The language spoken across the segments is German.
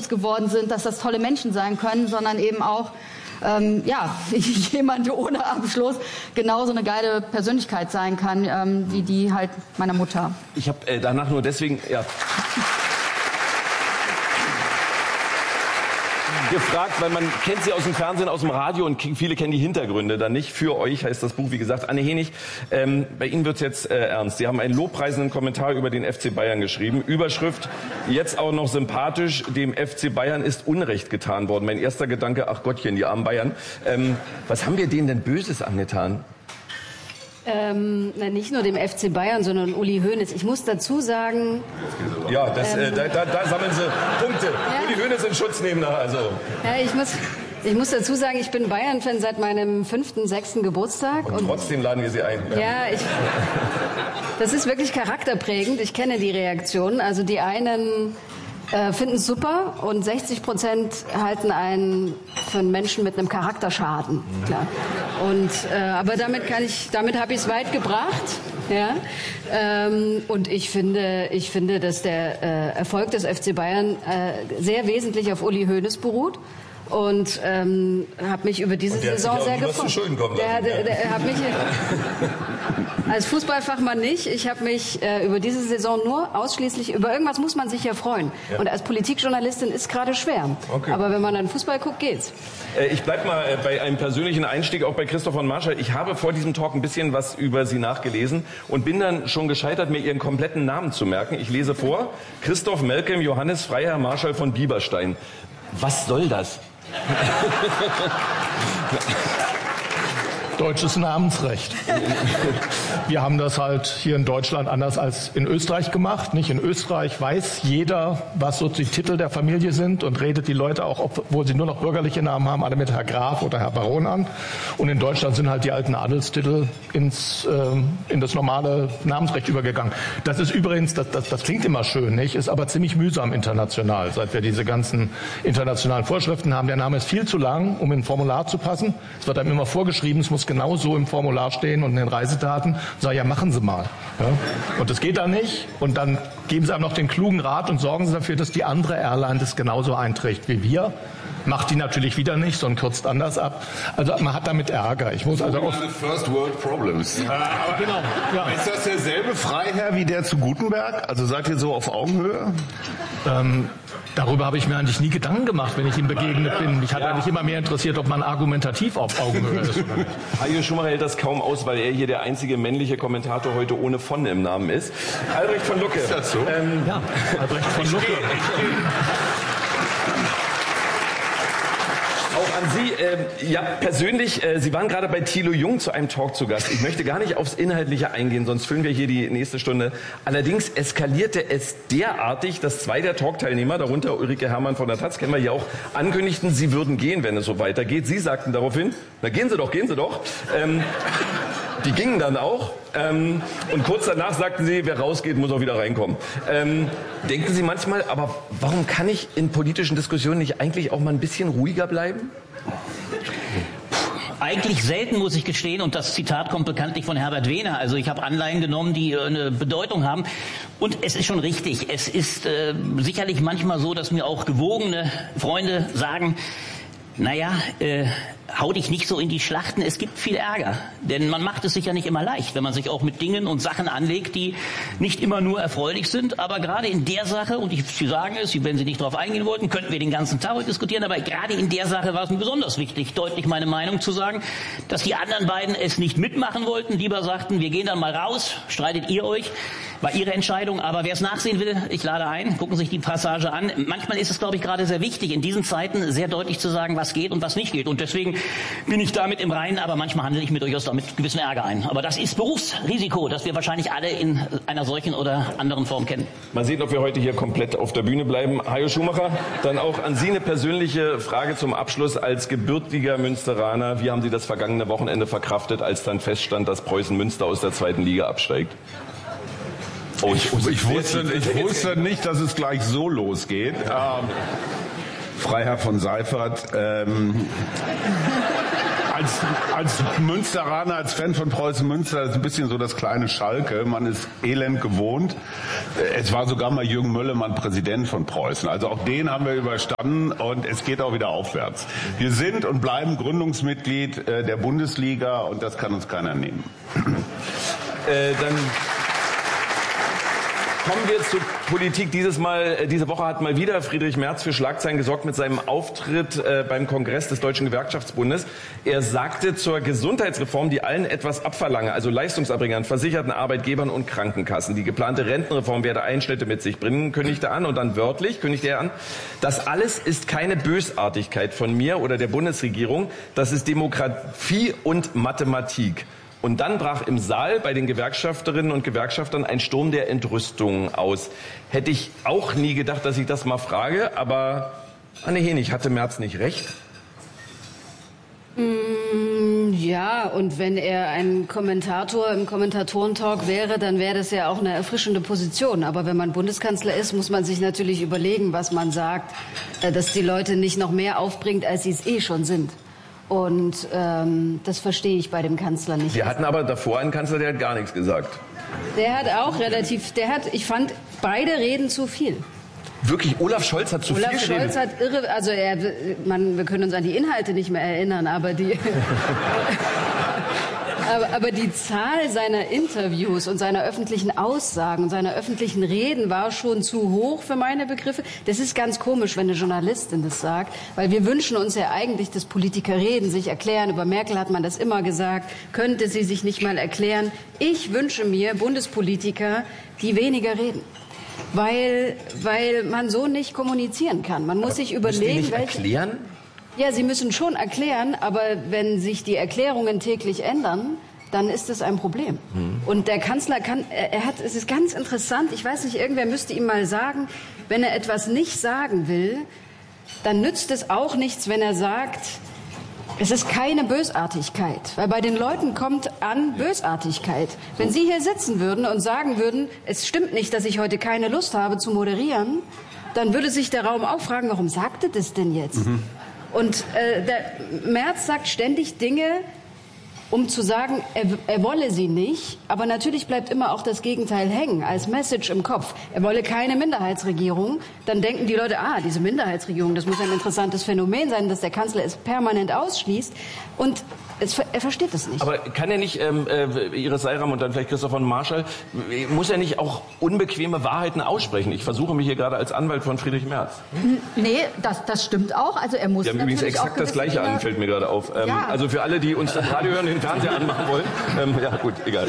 groß geworden sind, dass das tolle Menschen sein können, sondern eben auch jemand ohne Abschluss genauso eine geile Persönlichkeit sein kann, wie die halt meiner Mutter. Ich habe danach nur deswegen gefragt, weil man kennt sie aus dem Fernsehen, aus dem Radio und viele kennen die Hintergründe dann nicht. Für euch heißt das Buch, wie gesagt, Anne Henig. Bei Ihnen wird's jetzt ernst. Sie haben einen lobpreisenden Kommentar über den FC Bayern geschrieben. Überschrift, jetzt auch noch sympathisch, dem FC Bayern ist Unrecht getan worden. Mein erster Gedanke, ach Gottchen, die armen Bayern. Was haben wir denen denn Böses angetan? Nicht nur dem FC Bayern, sondern Uli Hoeneß. Ich muss dazu sagen... Ja, da sammeln Sie Punkte. Ja. Uli Hoeneß in Schutz nehmen. Also. Ja, ich muss dazu sagen, ich bin Bayern-Fan seit meinem 5., 6. Geburtstag. Und trotzdem laden wir Sie ein. Das ist wirklich charakterprägend. Ich kenne die Reaktionen. Also die einen finden es super und 60% halten einen für einen Menschen mit einem Charakterschaden. Klar. Und aber damit habe ich es weit gebracht. Ja. Und ich finde, dass der Erfolg des FC Bayern sehr wesentlich auf Uli Hoeneß beruht. Und habe mich über diese Saison sehr gefreut. Der hat mich als Fußballfachmann nicht. Ich habe mich über diese Saison nur ausschließlich über irgendwas muss man sich ja freuen. Ja. Und als Politikjournalistin ist gerade schwer. Okay. Aber wenn man dann Fußball guckt, geht's. Ich bleib mal bei einem persönlichen Einstieg, auch bei Christoph von Marschall. Ich habe vor diesem Talk ein bisschen was über Sie nachgelesen und bin dann schon gescheitert, mir Ihren kompletten Namen zu merken. Ich lese vor: Christoph Malcolm Johannes Freiherr Marschall von Bieberstein. Was soll das? Deutsches Namensrecht. Wir haben das halt hier in Deutschland anders als in Österreich gemacht. Nicht in Österreich weiß jeder, was so die Titel der Familie sind und redet die Leute auch, obwohl sie nur noch bürgerliche Namen haben, alle mit Herr Graf oder Herr Baron an. Und in Deutschland sind halt die alten Adelstitel in das normale Namensrecht übergegangen. Das ist übrigens, das klingt immer schön, nicht? Ist aber ziemlich mühsam international, seit wir diese ganzen internationalen Vorschriften haben. Der Name ist viel zu lang, um in ein Formular zu passen. Es wird einem immer vorgeschrieben, es muss genau so im Formular stehen und in den Reisedaten. Sag ja, machen Sie mal. Ja? Und das geht dann nicht. Und dann geben Sie einem noch den klugen Rat und sorgen Sie dafür, dass die andere Airline das genauso einträgt wie wir. Macht die natürlich wieder nicht, sondern kürzt anders ab. Also man hat damit Ärger. Ich muss also auch First World Problems. Aber genau. Ja. Ist das derselbe Freiherr wie der zu Gutenberg? Also seid ihr so auf Augenhöhe? Darüber habe ich mir eigentlich nie Gedanken gemacht, wenn ich ihm begegnet bin. Mich hat eigentlich immer mehr interessiert, ob man argumentativ auf Augenhöhe ist oder nicht. Hajo Schumacher hält das kaum aus, weil er hier der einzige männliche Kommentator heute ohne von im Namen ist. Albrecht von Lucke. Ist das so? Ja, Albrecht von Lucke. Auch an Sie, persönlich, Sie waren gerade bei Thilo Jung zu einem Talk zu Gast. Ich möchte gar nicht aufs Inhaltliche eingehen, sonst füllen wir hier die nächste Stunde. Allerdings eskalierte es derartig, dass zwei der Talkteilnehmer, darunter Ulrike Herrmann von der Taz, kennen wir hier auch, ankündigten, sie würden gehen, wenn es so weitergeht. Sie sagten daraufhin, na gehen Sie doch, gehen Sie doch. Die gingen dann auch. Und kurz danach sagten sie, wer rausgeht, muss auch wieder reinkommen. Denken Sie manchmal, aber warum kann ich in politischen Diskussionen nicht eigentlich auch mal ein bisschen ruhiger bleiben? Eigentlich selten, muss ich gestehen, und das Zitat kommt bekanntlich von Herbert Wehner. Also ich habe Anleihen genommen, die eine Bedeutung haben. Und es ist schon richtig, es ist sicherlich manchmal so, dass mir auch gewogene Freunde sagen, naja, hau dich nicht so in die Schlachten, es gibt viel Ärger. Denn man macht es sich ja nicht immer leicht, wenn man sich auch mit Dingen und Sachen anlegt, die nicht immer nur erfreulich sind. Aber gerade in der Sache, und Sie sagen es, wenn Sie nicht darauf eingehen wollten, könnten wir den ganzen Tag diskutieren, aber gerade in der Sache war es mir besonders wichtig, deutlich meine Meinung zu sagen, dass die anderen beiden es nicht mitmachen wollten, lieber sagten, wir gehen dann mal raus, streitet ihr euch, war ihre Entscheidung, aber wer es nachsehen will, ich lade ein, gucken sich die Passage an. Manchmal ist es, glaube ich, gerade sehr wichtig, in diesen Zeiten sehr deutlich zu sagen, was geht und was nicht geht. Und deswegen bin ich damit im Reinen, aber manchmal handle ich mir durchaus damit gewissen Ärger ein. Aber das ist Berufsrisiko, das wir wahrscheinlich alle in einer solchen oder anderen Form kennen. Mal sehen, ob wir heute hier komplett auf der Bühne bleiben. Hajo Schumacher, dann auch an Sie eine persönliche Frage zum Abschluss. Als gebürtiger Münsteraner, wie haben Sie das vergangene Wochenende verkraftet, als dann feststand, dass Preußen Münster aus der 2. Liga absteigt? Oh, ich wusste nicht, dass es gleich so losgeht. Freiherr von Seifert. als Münsteraner, als Fan von Preußen Münster, das ist ein bisschen so das kleine Schalke. Man ist elend gewohnt. Es war sogar mal Jürgen Möllemann Präsident von Preußen. Also auch den haben wir überstanden und es geht auch wieder aufwärts. Wir sind und bleiben Gründungsmitglied der Bundesliga und das kann uns keiner nehmen. Dann kommen wir zur Politik. Diese Woche hat mal wieder Friedrich Merz für Schlagzeilen gesorgt mit seinem Auftritt beim Kongress des Deutschen Gewerkschaftsbundes. Er sagte zur Gesundheitsreform, die allen etwas abverlange, also Leistungserbringern, Versicherten, Arbeitgebern und Krankenkassen. Die geplante Rentenreform werde Einschnitte mit sich bringen, kündigte er an. Und dann wörtlich kündigte er an, das alles ist keine Bösartigkeit von mir oder der Bundesregierung, das ist Demografie und Mathematik. Und dann brach im Saal bei den Gewerkschafterinnen und Gewerkschaftern ein Sturm der Entrüstung aus. Hätte ich auch nie gedacht, dass ich das mal frage, aber Anne Henig, hatte Merz nicht recht? Ja, und wenn er ein Kommentator im Kommentatorentalk wäre, dann wäre das ja auch eine erfrischende Position. Aber wenn man Bundeskanzler ist, muss man sich natürlich überlegen, was man sagt, dass die Leute nicht noch mehr aufbringt, als sie es eh schon sind. Und das verstehe ich bei dem Kanzler nicht. Wir hatten aber davor einen Kanzler, der hat gar nichts gesagt. Der hat auch ich fand beide reden zu viel. Wirklich, Olaf Scholz hat zu viel geredet? Olaf Scholz hat irre, also wir können uns an die Inhalte nicht mehr erinnern, aber die... Aber die Zahl seiner Interviews und seiner öffentlichen Aussagen und seiner öffentlichen Reden war schon zu hoch für meine Begriffe. Das ist ganz komisch, wenn eine Journalistin das sagt, weil wir wünschen uns ja eigentlich, dass Politiker reden, sich erklären. Über Merkel hat man das immer gesagt. Könnte sie sich nicht mal erklären? Ich wünsche mir Bundespolitiker, die weniger reden. Weil man so nicht kommunizieren kann. Man muss sich überlegen, nicht erklären? Ja, sie müssen schon erklären, aber wenn sich die Erklärungen täglich ändern, dann ist es ein Problem. Und der Kanzler es ist ganz interessant, ich weiß nicht, irgendwer müsste ihm mal sagen, wenn er etwas nicht sagen will, dann nützt es auch nichts, wenn er sagt, es ist keine Bösartigkeit. Weil bei den Leuten kommt an Bösartigkeit. Wenn Sie hier sitzen würden und sagen würden, es stimmt nicht, dass ich heute keine Lust habe zu moderieren, dann würde sich der Raum auch fragen, warum sagt er das denn jetzt? Und der Merz sagt ständig Dinge, um zu sagen, er wolle sie nicht. Aber natürlich bleibt immer auch das Gegenteil hängen, als Message im Kopf. Er wolle keine Minderheitsregierung. Dann denken die Leute, diese Minderheitsregierung, das muss ein interessantes Phänomen sein, dass der Kanzler es permanent ausschließt. Und er versteht das nicht. Aber kann er nicht, Iris Seiram und dann vielleicht Christoph von Marschall, muss er nicht auch unbequeme Wahrheiten aussprechen? Ich versuche mich hier gerade als Anwalt von Friedrich Merz. Nee, das stimmt auch. Also er muss Sie haben übrigens exakt das Gleiche an, fällt mir gerade auf. Ja. Also für alle, die uns das Radio hören, den Fernseher anmachen wollen. Ja gut, egal.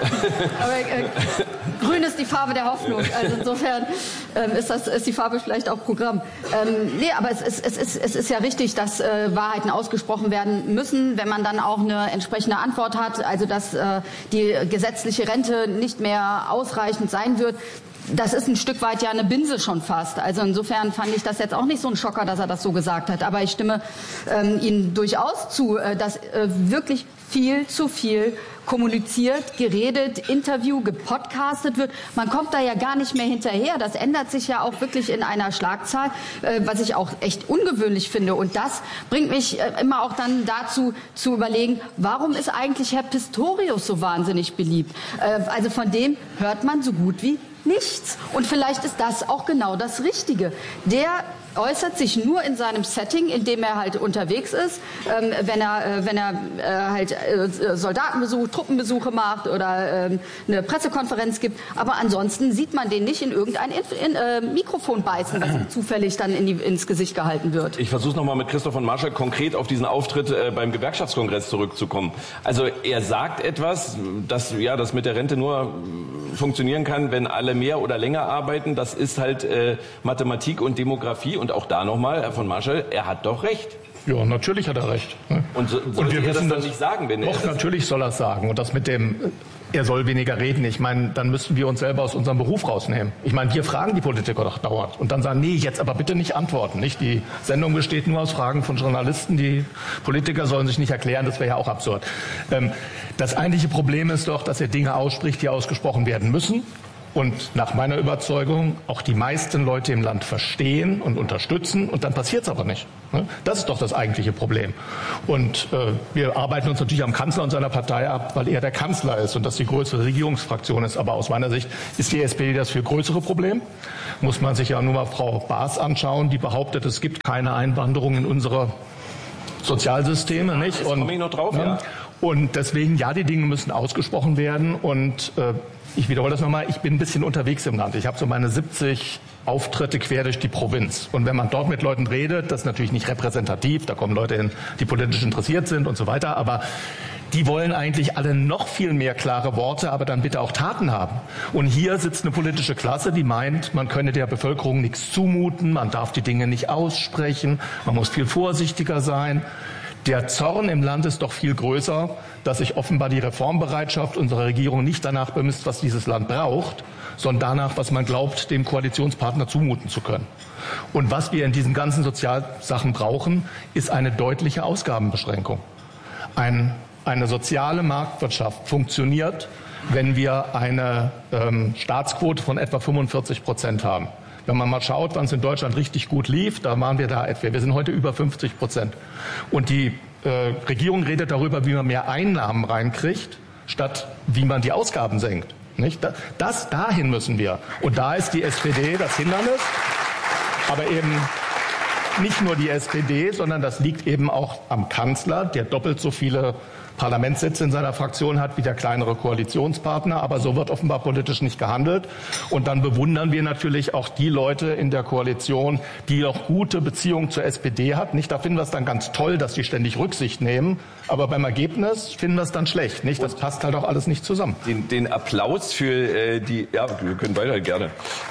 Aber grün ist die Farbe der Hoffnung. Also insofern ist die Farbe vielleicht auch Programm. Nee, aber es ist ja richtig, dass Wahrheiten ausgesprochen werden müssen, wenn man dann auch eine entsprechende Antwort hat, also dass die gesetzliche Rente nicht mehr ausreichend sein wird. Das ist ein Stück weit ja eine Binse schon fast. Also insofern fand ich das jetzt auch nicht so ein Schocker, dass er das so gesagt hat. Aber ich stimme Ihnen durchaus zu, dass wirklich viel zu viel kommuniziert, geredet, Interview, gepodcastet wird. Man kommt da ja gar nicht mehr hinterher. Das ändert sich ja auch wirklich in einer Schlagzahl, was ich auch echt ungewöhnlich finde. Und das bringt mich immer auch dann dazu zu überlegen, warum ist eigentlich Herr Pistorius so wahnsinnig beliebt? Also von dem hört man so gut wie nichts. Und vielleicht ist das auch genau das Richtige. Der äußert sich nur in seinem Setting, in dem er halt unterwegs ist, wenn er halt Soldatenbesuch, Truppenbesuche macht oder eine Pressekonferenz gibt. Aber ansonsten sieht man den nicht in irgendein Mikrofon beißen, was ihm zufällig dann ins Gesicht gehalten wird. Ich versuche nochmal mit Christoph von Marschall konkret auf diesen Auftritt beim Gewerkschaftskongress zurückzukommen. Also er sagt etwas, dass das mit der Rente nur funktionieren kann, wenn alle mehr oder länger arbeiten. Das ist halt Mathematik und Demografie. Und auch da nochmal, Herr von Marschall, er hat doch recht. Ja, natürlich hat er recht. Und wir müssen das nicht sagen, wenn er doch, natürlich soll er es sagen. Und das mit dem, er soll weniger reden. Ich meine, dann müssten wir uns selber aus unserem Beruf rausnehmen. Ich meine, wir fragen die Politiker doch dauernd. Und dann sagen, nee, jetzt aber bitte nicht antworten. Nicht? Die Sendung besteht nur aus Fragen von Journalisten. Die Politiker sollen sich nicht erklären. Das wäre ja auch absurd. Das eigentliche Problem ist doch, dass er Dinge ausspricht, die ausgesprochen werden müssen. und nach meiner Überzeugung auch die meisten Leute im Land verstehen und unterstützen, und dann passiert es aber nicht. Das ist doch das eigentliche Problem. Und wir arbeiten uns natürlich am Kanzler und seiner Partei ab, weil er der Kanzler ist und das die größere Regierungsfraktion ist. Aber aus meiner Sicht ist die SPD das viel größere Problem. Muss man sich ja nur mal Frau Baas anschauen, die behauptet, es gibt keine Einwanderung in unsere Sozialsysteme, nicht? Jetzt komme ich noch drauf, ja. Und deswegen, ja, die Dinge müssen ausgesprochen werden. Und ich wiederhole das nochmal, ich bin ein bisschen unterwegs im Land. Ich habe so meine 70 Auftritte quer durch die Provinz. Und wenn man dort mit Leuten redet, das ist natürlich nicht repräsentativ, da kommen Leute hin, die politisch interessiert sind und so weiter, aber die wollen eigentlich alle noch viel mehr klare Worte, aber dann bitte auch Taten haben. Und hier sitzt eine politische Klasse, die meint, man könne der Bevölkerung nichts zumuten, man darf die Dinge nicht aussprechen, man muss viel vorsichtiger sein. Der Zorn im Land ist doch viel größer, dass sich offenbar die Reformbereitschaft unserer Regierung nicht danach bemisst, was dieses Land braucht, sondern danach, was man glaubt, dem Koalitionspartner zumuten zu können. Und was wir in diesen ganzen Sozialsachen brauchen, ist eine deutliche Ausgabenbeschränkung. Eine soziale Marktwirtschaft funktioniert, wenn wir eine Staatsquote von etwa 45% haben. Wenn man mal schaut, wann es in Deutschland richtig gut lief, da waren wir da etwa. Wir sind heute über 50%. Und die Regierung redet darüber, wie man mehr Einnahmen reinkriegt, statt wie man die Ausgaben senkt. Nicht? Dahin müssen wir. Und da ist die SPD das Hindernis. Aber eben nicht nur die SPD, sondern das liegt eben auch am Kanzler, der doppelt so viele Parlamentssitze in seiner Fraktion hat wie der kleinere Koalitionspartner. Aber so wird offenbar politisch nicht gehandelt. Und dann bewundern wir natürlich auch die Leute in der Koalition, die auch gute Beziehungen zur SPD hat. Nicht, da finden wir es dann ganz toll, dass die ständig Rücksicht nehmen. Aber beim Ergebnis finden wir es dann schlecht. Nicht? Das passt halt auch alles nicht zusammen. Den Applaus für die... Ja, wir können weiter gerne.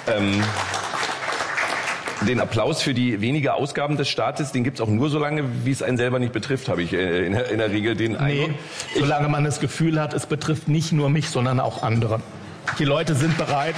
Den Applaus für die weniger Ausgaben des Staates, den gibt's auch nur so lange, wie es einen selber nicht betrifft, habe ich in der Regel den Eindruck. Nee, solange man das Gefühl hat, es betrifft nicht nur mich, sondern auch andere. Die Leute sind bereit.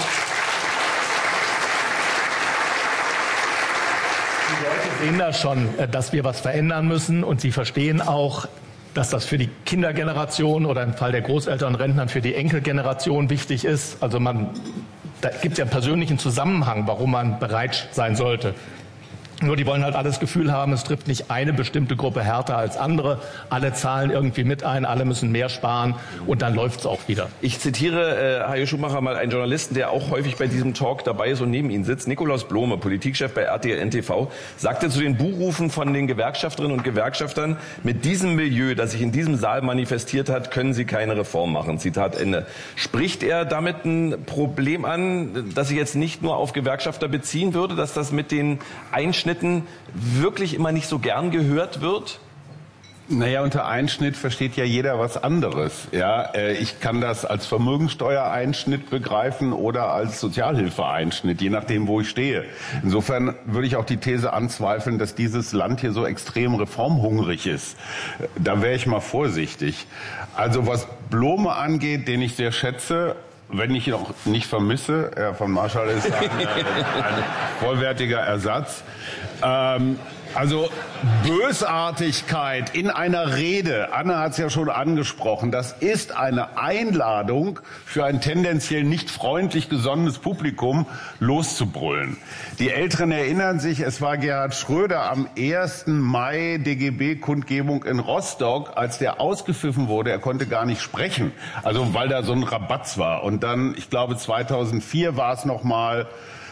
Die Leute sehen da schon, dass wir was verändern müssen, und sie verstehen auch, dass das für die Kindergeneration oder im Fall der Großeltern und Rentnern für die Enkelgeneration wichtig ist. Also da gibt es ja einen persönlichen Zusammenhang, warum man bereit sein sollte. Nur die wollen halt alles Gefühl haben, es trifft nicht eine bestimmte Gruppe härter als andere. Alle zahlen irgendwie mit ein, alle müssen mehr sparen, und dann läuft's auch wieder. Ich zitiere Hajo Schumacher, mal einen Journalisten, der auch häufig bei diesem Talk dabei ist und neben ihm sitzt. Nikolaus Blome, Politikchef bei RTL NTV, sagte zu den Buhrufen von den Gewerkschafterinnen und Gewerkschaftern: Mit diesem Milieu, das sich in diesem Saal manifestiert hat, können sie keine Reform machen. Zitat Ende. Spricht er damit ein Problem an, das sich jetzt nicht nur auf Gewerkschafter beziehen würde, dass das mit den Einschnitten wirklich immer nicht so gern gehört wird? Naja, unter Einschnitt versteht ja jeder was anderes. Ja, ich kann das als Vermögensteuereinschnitt begreifen oder als Sozialhilfeeinschnitt, je nachdem, wo ich stehe. Insofern würde ich auch die These anzweifeln, dass dieses Land hier so extrem reformhungrig ist. Da wäre ich mal vorsichtig. Also was Blome angeht, den ich sehr schätze, wenn ich ihn auch nicht vermisse, Herr von Marschall ist ein vollwertiger Ersatz. Also Bösartigkeit in einer Rede, Anne hat es ja schon angesprochen, das ist eine Einladung für ein tendenziell nicht freundlich gesonnenes Publikum, loszubrüllen. Die Älteren erinnern sich, es war Gerhard Schröder am 1. Mai DGB-Kundgebung in Rostock, als der ausgepfiffen wurde, er konnte gar nicht sprechen, also weil da so ein Rabatz war. Und dann, ich glaube 2004 war es nochmal,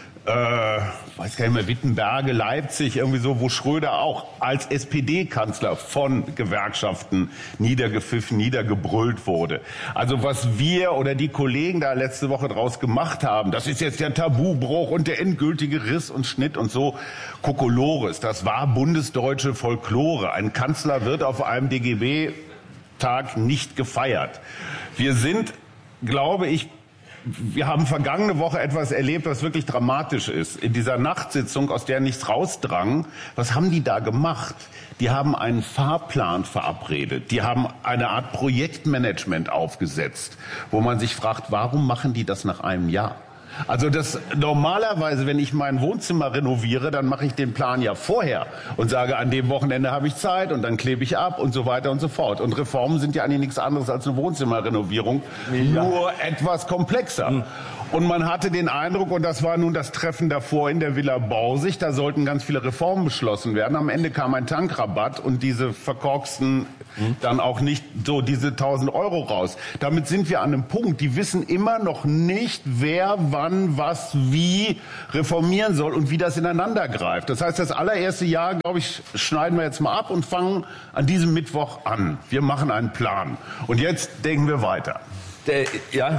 weiß gar nicht mehr, Wittenberge, Leipzig, irgendwie so, wo Schröder auch als SPD-Kanzler von Gewerkschaften niedergepfiffen, niedergebrüllt wurde. Also was wir oder die Kollegen da letzte Woche draus gemacht haben, das ist jetzt der Tabubruch und der endgültige Riss und Schnitt und so, Kokolores, das war bundesdeutsche Folklore. Ein Kanzler wird auf einem DGB-Tag nicht gefeiert. Wir sind, glaube ich, wir haben vergangene Woche etwas erlebt, was wirklich dramatisch ist. In dieser Nachtsitzung, aus der nichts rausdrang, was haben die da gemacht? Die haben einen Fahrplan verabredet. Die haben eine Art Projektmanagement aufgesetzt, wo man sich fragt, warum machen die das nach einem Jahr? Also das normalerweise, wenn ich mein Wohnzimmer renoviere, dann mache ich den Plan ja vorher und sage, an dem Wochenende habe ich Zeit und dann klebe ich ab und so weiter und so fort. Und Reformen sind ja eigentlich nichts anderes als eine Wohnzimmerrenovierung, nur etwas komplexer. Und man hatte den Eindruck, und das war nun das Treffen davor in der Villa Borsig, da sollten ganz viele Reformen beschlossen werden. Am Ende kam ein Tankrabatt und diese verkorksten dann auch nicht so diese 1.000 € raus. Damit sind wir an einem Punkt, die wissen immer noch nicht, wer wann was wie reformieren soll und wie das ineinander greift. Das heißt, das allererste Jahr, glaube ich, schneiden wir jetzt mal ab und fangen an diesem Mittwoch an. Wir machen einen Plan. Und jetzt denken wir weiter. Ja.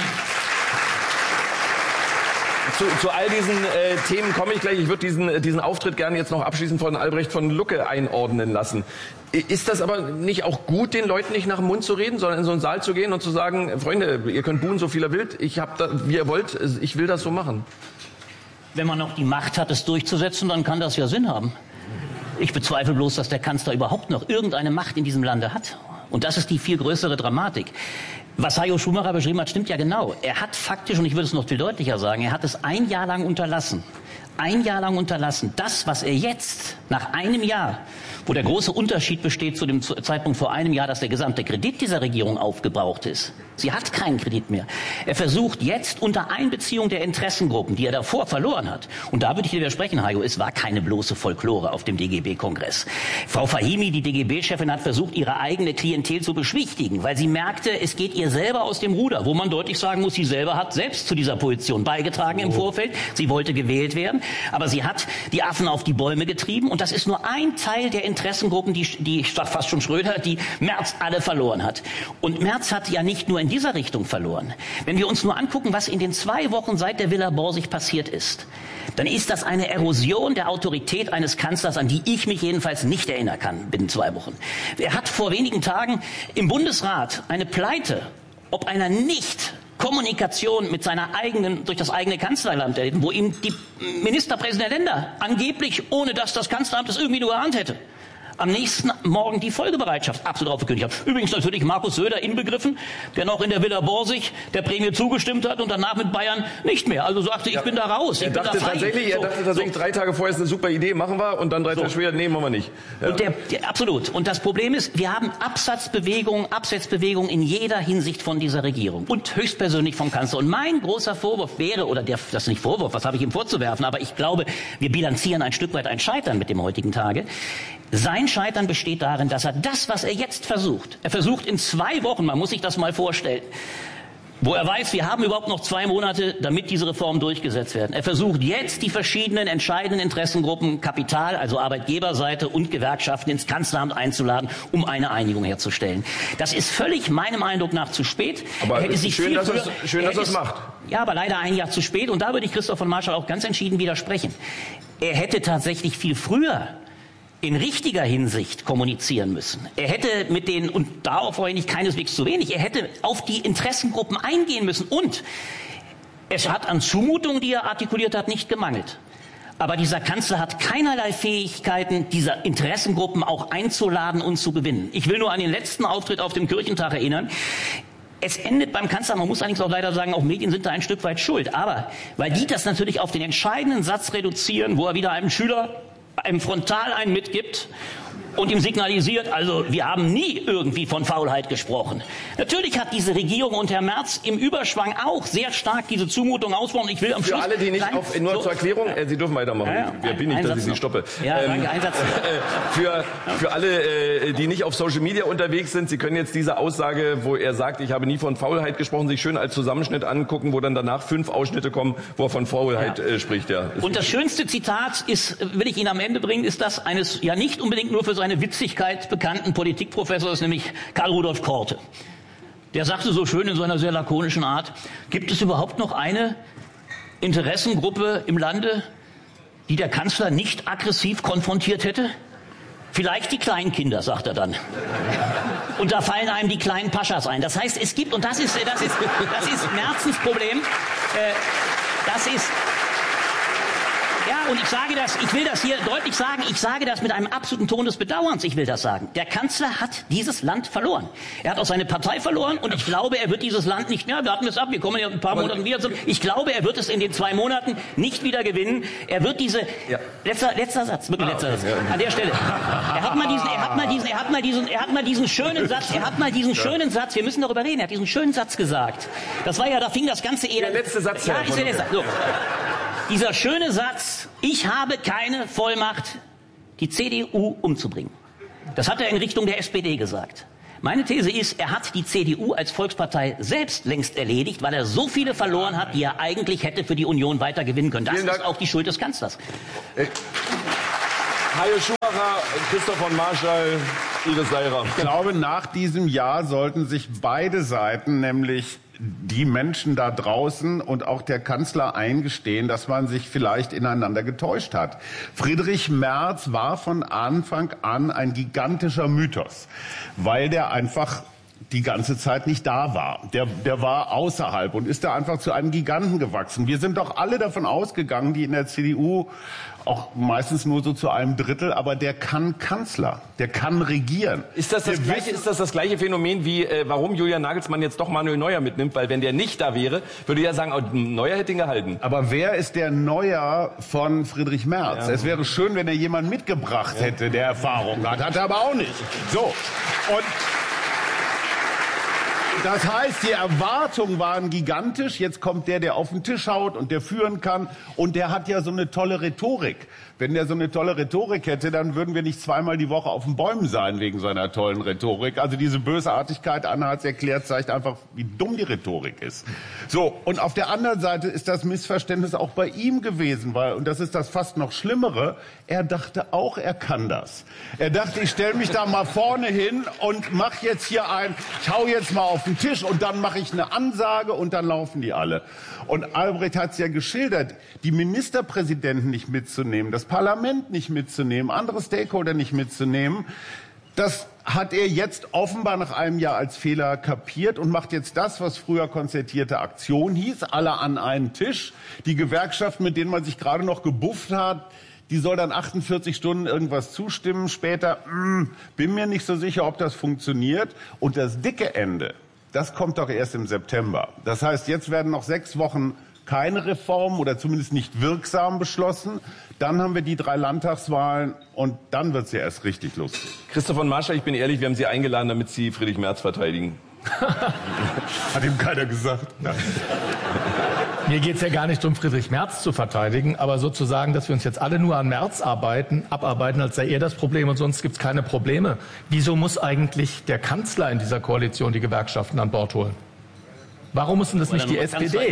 Zu all diesen Themen komme ich gleich. Ich würde diesen Auftritt gerne jetzt noch abschließend von Albrecht von Lucke einordnen lassen. Ist das aber nicht auch gut, den Leuten nicht nach dem Mund zu reden, sondern in so einen Saal zu gehen und zu sagen, Freunde, ihr könnt buhen, so viel ihr wollt, wie ihr wollt, ich will das so machen? Wenn man noch die Macht hat, es durchzusetzen, dann kann das ja Sinn haben. Ich bezweifle bloß, dass der Kanzler überhaupt noch irgendeine Macht in diesem Lande hat. Und das ist die viel größere Dramatik. Was Hajo Schumacher beschrieben hat, stimmt ja genau. Er hat faktisch, und ich würde es noch viel deutlicher sagen, er hat es ein Jahr lang unterlassen. Ein Jahr lang unterlassen. Das, was er jetzt, nach einem Jahr, wo der große Unterschied besteht zu dem Zeitpunkt vor einem Jahr, dass der gesamte Kredit dieser Regierung aufgebraucht ist. Sie hat keinen Kredit mehr. Er versucht jetzt unter Einbeziehung der Interessengruppen, die er davor verloren hat, und da würde ich dir widersprechen, Hajo, es war keine bloße Folklore auf dem DGB-Kongress. Frau Fahimi, die DGB-Chefin, hat versucht, ihre eigene Klientel zu beschwichtigen, weil sie merkte, es geht ihr selber aus dem Ruder, wo man deutlich sagen muss, sie selber hat selbst zu dieser Position beigetragen im Vorfeld. Sie wollte gewählt werden, aber sie hat die Affen auf die Bäume getrieben, und das ist nur ein Teil der Interessengruppen, die fast schon Schröder, die Merz alle verloren hat. Und Merz hat ja nicht nur in dieser Richtung verloren. Wenn wir uns nur angucken, was in den 2 Wochen seit der Villa Borsig passiert ist, dann ist das eine Erosion der Autorität eines Kanzlers, an die ich mich jedenfalls nicht erinnern kann binnen 2 Wochen. Er hat vor wenigen Tagen im Bundesrat eine Pleite, ob einer nicht Kommunikation mit seiner eigenen, durch das eigene Kanzlerland erlitten, wo ihm die Ministerpräsidenten der Länder angeblich, ohne dass das Kanzleramt es irgendwie nur geahnt hätte, am nächsten Morgen die Folgebereitschaft absolut aufgekündigt hat. Übrigens natürlich Markus Söder inbegriffen, der noch in der Villa Borsig der Prämie zugestimmt hat und danach mit Bayern nicht mehr. Also sagte, ich bin da raus. Er dachte tatsächlich 3 Tage vorher ist eine super Idee, machen wir, und dann 3 Tage später, nee, machen wir nicht. Ja. Und absolut. Und das Problem ist, wir haben Absetzbewegungen in jeder Hinsicht von dieser Regierung und höchstpersönlich vom Kanzler. Und mein großer Vorwurf wäre, das ist nicht Vorwurf, was habe ich ihm vorzuwerfen, aber ich glaube, wir bilanzieren ein Stück weit ein Scheitern mit dem heutigen Tage. Sein Scheitern besteht darin, dass er das, was er jetzt versucht, in 2 Wochen, man muss sich das mal vorstellen, wo er weiß, wir haben überhaupt noch 2 Monate, damit diese Reformen durchgesetzt werden. Er versucht jetzt, die verschiedenen entscheidenden Interessengruppen, Kapital, also Arbeitgeberseite und Gewerkschaften, ins Kanzleramt einzuladen, um eine Einigung herzustellen. Das ist völlig meinem Eindruck nach zu spät. Aber schön, dass er es macht. Ja, aber leider ein Jahr zu spät. Und da würde ich Christoph von Marschall auch ganz entschieden widersprechen. Er hätte tatsächlich viel früher in richtiger Hinsicht kommunizieren müssen. Er hätte mit denen, und darauf freue ich mich keineswegs zu wenig, er hätte auf die Interessengruppen eingehen müssen. Und es hat an Zumutungen, die er artikuliert hat, nicht gemangelt. Aber dieser Kanzler hat keinerlei Fähigkeiten, diese Interessengruppen auch einzuladen und zu gewinnen. Ich will nur an den letzten Auftritt auf dem Kirchentag erinnern. Es endet beim Kanzler, man muss allerdings auch leider sagen, auch Medien sind da ein Stück weit schuld. Aber weil die das natürlich auf den entscheidenden Satz reduzieren, wo er wieder einem Schüler einem frontal einen mitgibt und ihm signalisiert, also wir haben nie irgendwie von Faulheit gesprochen. Natürlich hat diese Regierung und Herr Merz im Überschwang auch sehr stark diese Zumutung ausgesprochen. Ich will am Schluss... Für alle, die nicht nur zur Erklärung, Sie dürfen weitermachen. Wer bin ich, dass ich Sie stoppe? Ja, danke, Einsatz. Für alle, die nicht auf Social Media unterwegs sind, Sie können jetzt diese Aussage, wo er sagt, ich habe nie von Faulheit gesprochen, sich schön als Zusammenschnitt angucken, wo dann danach 5 Ausschnitte kommen, wo er von Faulheit spricht. Ja. Und das schönste Zitat ist, will ich Ihnen am Ende bringen, ist das eines, ja nicht unbedingt nur für seine Witzigkeit bekannten Politikprofessors, nämlich Karl Rudolf Korte. Der sagte so schön in so einer sehr lakonischen Art, gibt es überhaupt noch eine Interessengruppe im Lande, die der Kanzler nicht aggressiv konfrontiert hätte? Vielleicht die Kleinkinder, sagt er dann. Und da fallen einem die kleinen Paschas ein. Das heißt, es gibt, und das ist Merzens Problem, das ist... Ja, und ich will das hier deutlich sagen, ich sage das mit einem absoluten Ton des Bedauerns, ich will das sagen. Der Kanzler hat dieses Land verloren. Er hat auch seine Partei verloren und ich glaube, er wird dieses Land nicht mehr, wir warten es ab, wir kommen ja in ein paar Monaten wieder zu, ich glaube, er wird es in den 2 Monaten nicht wieder gewinnen. Er wird letzter Satz, wirklich letzter Satz, an der Stelle. Er hat mal diesen schönen Satz, wir müssen darüber reden, er hat diesen schönen Satz gesagt. Das war ja, da fing das ganze Elend. Der letzte Satz. Ja, ist der letzte Satz. So. Dieser schöne Satz, ich habe keine Vollmacht, die CDU umzubringen. Das hat er in Richtung der SPD gesagt. Meine These ist, er hat die CDU als Volkspartei selbst längst erledigt, weil er so viele verloren hat, die er eigentlich hätte für die Union weiter gewinnen können. Das ist auch die Schuld des Kanzlers. Hajo Schumacher, Christoph von Marschall, Iris Seirer. Ich glaube, nach diesem Jahr sollten sich beide Seiten, nämlich die Menschen da draußen und auch der Kanzler, eingestehen, dass man sich vielleicht ineinander getäuscht hat. Friedrich Merz war von Anfang an ein gigantischer Mythos, weil der einfach die ganze Zeit nicht da war. Der war außerhalb und ist da einfach zu einem Giganten gewachsen. Wir sind doch alle davon ausgegangen, die in der CDU, auch meistens nur so zu einem Drittel, aber der kann Kanzler, der kann regieren. Ist das das gleiche Phänomen wie, warum Julian Nagelsmann jetzt doch Manuel Neuer mitnimmt? Weil wenn der nicht da wäre, würde ja sagen, oh, Neuer hätte ihn gehalten. Aber wer ist der Neuer von Friedrich Merz? Ja. Es wäre schön, wenn er jemanden mitgebracht hätte, der Erfahrung hat. Hat er aber auch nicht. So. Und das heißt, die Erwartungen waren gigantisch. Jetzt kommt der auf den Tisch haut und der führen kann. Und der hat ja so eine tolle Rhetorik. Wenn der so eine tolle Rhetorik hätte, dann würden wir nicht zweimal die Woche auf den Bäumen sein wegen seiner tollen Rhetorik. Also diese Bösartigkeit, Anna hat es erklärt, zeigt einfach, wie dumm die Rhetorik ist. So, und auf der anderen Seite ist das Missverständnis auch bei ihm gewesen, weil, und das ist das fast noch Schlimmere, er dachte auch, er kann das. Er dachte, ich stelle mich da mal vorne hin und mache jetzt hier ich hau jetzt mal auf den Tisch und dann mache ich eine Ansage und dann laufen die alle. Und Albrecht hat es ja geschildert, die Ministerpräsidenten nicht mitzunehmen, das Parlament nicht mitzunehmen, andere Stakeholder nicht mitzunehmen, das hat er jetzt offenbar nach einem Jahr als Fehler kapiert und macht jetzt das, was früher konzertierte Aktion hieß, alle an einen Tisch. Die Gewerkschaften, mit denen man sich gerade noch gebufft hat, die soll dann 48 Stunden irgendwas zustimmen. Später, bin mir nicht so sicher, ob das funktioniert. Und das dicke Ende, das kommt doch erst im September. Das heißt, jetzt werden noch 6 Wochen keine Reformen oder zumindest nicht wirksam beschlossen. Dann haben wir die 3 Landtagswahlen und dann wird es ja erst richtig lustig. Christoph von Marschall, ich bin ehrlich, wir haben Sie eingeladen, damit Sie Friedrich Merz verteidigen. Hat ihm keiner gesagt. Nein. Mir geht es ja gar nicht darum, Friedrich Merz zu verteidigen, aber sozusagen, dass wir uns jetzt alle nur an Merz abarbeiten, als sei er das Problem und sonst gibt es keine Probleme. Wieso muss eigentlich der Kanzler in dieser Koalition die Gewerkschaften an Bord holen? Warum müssen das nicht die SPD?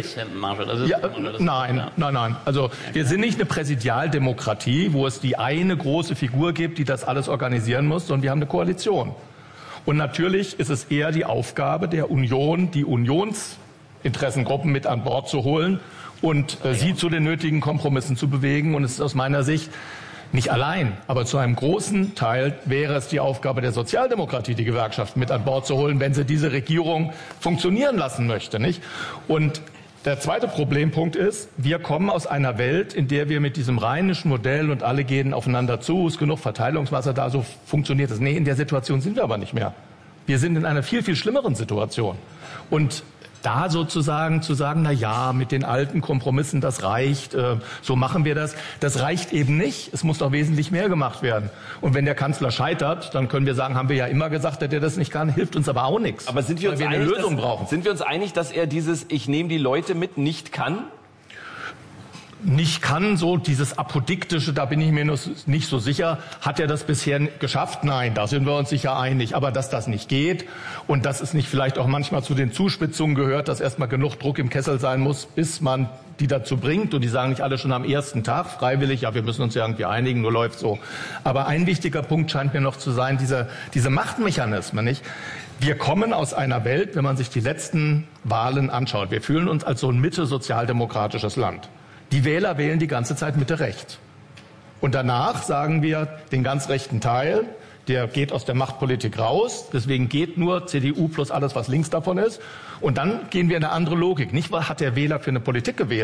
Nein. Also wir sind nicht eine Präsidialdemokratie, wo es die eine große Figur gibt, die das alles organisieren muss, sondern wir haben eine Koalition. Und natürlich ist es eher die Aufgabe der Union, die Unionsinteressengruppen mit an Bord zu holen und sie zu den nötigen Kompromissen zu bewegen. Und es ist aus meiner Sicht nicht allein, aber zu einem großen Teil wäre es die Aufgabe der Sozialdemokratie, die Gewerkschaften mit an Bord zu holen, wenn sie diese Regierung funktionieren lassen möchte, nicht? Und der zweite Problempunkt ist, wir kommen aus einer Welt, in der wir mit diesem rheinischen Modell und alle gehen aufeinander zu, ist genug Verteilungswasser da, so funktioniert es. Nee, in der Situation sind wir aber nicht mehr. Wir sind in einer viel, viel schlimmeren Situation. Und da sozusagen zu sagen, na ja, mit den alten Kompromissen, das reicht, so machen wir das. Das reicht eben nicht. Es muss doch wesentlich mehr gemacht werden. Und wenn der Kanzler scheitert, dann können wir sagen, haben wir ja immer gesagt, dass er das nicht kann, hilft uns aber auch nichts. Aber sind wir uns eine Lösung brauchen. Sind wir uns einig, dass er dieses Ich nehme die Leute mit nicht kann? Nicht kann, so dieses Apodiktische, da bin ich mir nicht so sicher. Hat er das bisher geschafft? Nein, da sind wir uns sicher einig. Aber dass das nicht geht und dass es nicht vielleicht auch manchmal zu den Zuspitzungen gehört, dass erstmal genug Druck im Kessel sein muss, bis man die dazu bringt. Und die sagen nicht alle schon am ersten Tag freiwillig, ja, wir müssen uns ja irgendwie einigen, nur läuft so. Aber ein wichtiger Punkt scheint mir noch zu sein, diese Machtmechanismen, nicht? Wir kommen aus einer Welt, wenn man sich die letzten Wahlen anschaut, wir fühlen uns als so ein mitte-sozialdemokratisches Land. Die Wähler wählen die ganze Zeit Mitte recht. Und danach sagen wir, den ganz rechten Teil, der geht aus der Machtpolitik raus. Deswegen geht nur CDU plus alles, was links davon ist. Und dann gehen wir in eine andere Logik. Nicht, was hat der Wähler für eine Politik gewählt?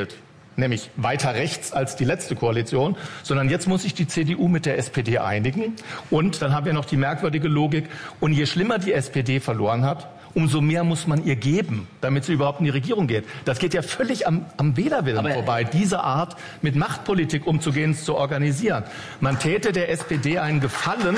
nämlich weiter rechts als die letzte Koalition, sondern jetzt muss sich die CDU mit der SPD einigen. Und dann haben wir noch die merkwürdige Logik, und je schlimmer die SPD verloren hat, umso mehr muss man ihr geben, damit sie überhaupt in die Regierung geht. Das geht ja völlig am Wählerwillen vorbei, diese Art mit Machtpolitik umzugehen, zu organisieren. Man täte der SPD einen Gefallen,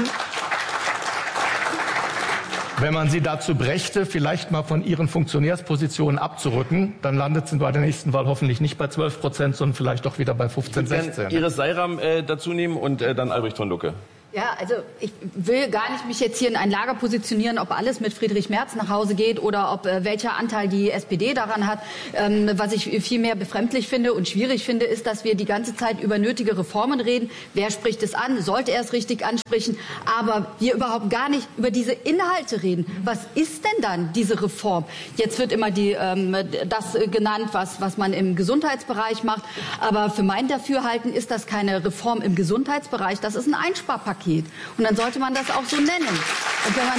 wenn man sie dazu brächte, vielleicht mal von ihren Funktionärspositionen abzurücken, dann landet sie bei der nächsten Wahl hoffentlich nicht bei 12%, sondern vielleicht doch wieder bei 15, 16. Iris Seiram dazu nehmen und dann Albrecht von Lucke. Ja, also ich will gar nicht mich jetzt hier in ein Lager positionieren, ob alles mit Friedrich Merz nach Hause geht oder ob welcher Anteil die SPD daran hat. Was ich viel mehr befremdlich finde und schwierig finde, ist, dass wir die ganze Zeit über nötige Reformen reden. Wer spricht es an? Sollte er es richtig ansprechen? Aber wir überhaupt gar nicht über diese Inhalte reden. Was ist denn dann diese Reform? Jetzt wird immer das genannt, was man im Gesundheitsbereich macht. Aber für mein Dafürhalten ist das keine Reform im Gesundheitsbereich. Das ist ein Einsparpaket. Und dann sollte man das auch so nennen. Und wenn man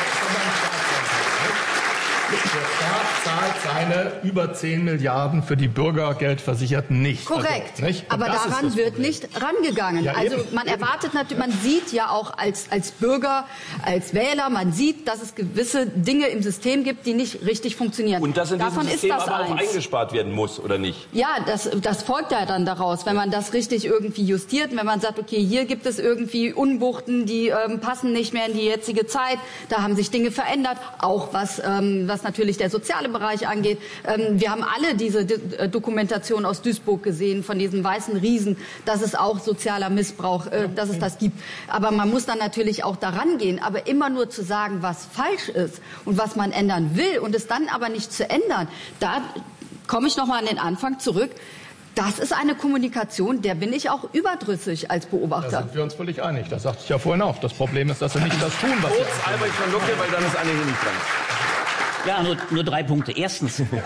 der Staat zahlt seine über 10 Milliarden für die Bürgergeldversicherten nicht. Korrekt. Also, nicht? Aber daran wird nicht rangegangen. Ja, also man erwartet natürlich, man sieht ja auch als Bürger, als Wähler, man sieht, dass es gewisse Dinge im System gibt, die nicht richtig funktionieren. Und dass in diesem System aber auch eingespart werden muss, oder nicht? Ja, das folgt ja dann daraus, wenn man das richtig irgendwie justiert, wenn man sagt, okay, hier gibt es irgendwie Unwuchten, die passen nicht mehr in die jetzige Zeit, da haben sich Dinge verändert, auch was natürlich der soziale Bereich angeht. Wir haben alle diese Dokumentation aus Duisburg gesehen, von diesen weißen Riesen, dass es auch sozialer Missbrauch, dass es das gibt. Aber man muss dann natürlich auch daran gehen. Aber immer nur zu sagen, was falsch ist und was man ändern will und es dann aber nicht zu ändern, da komme ich nochmal an den Anfang zurück. Das ist eine Kommunikation, der bin ich auch überdrüssig als Beobachter. Da sind wir uns völlig einig. Das sagte ich ja vorhin auch. Das Problem ist, dass sie nicht das tun, was sie tun. Albrecht von Lucke, weil dann ist Anne nicht dran. Ja, nur 3 Punkte. Erstens, wir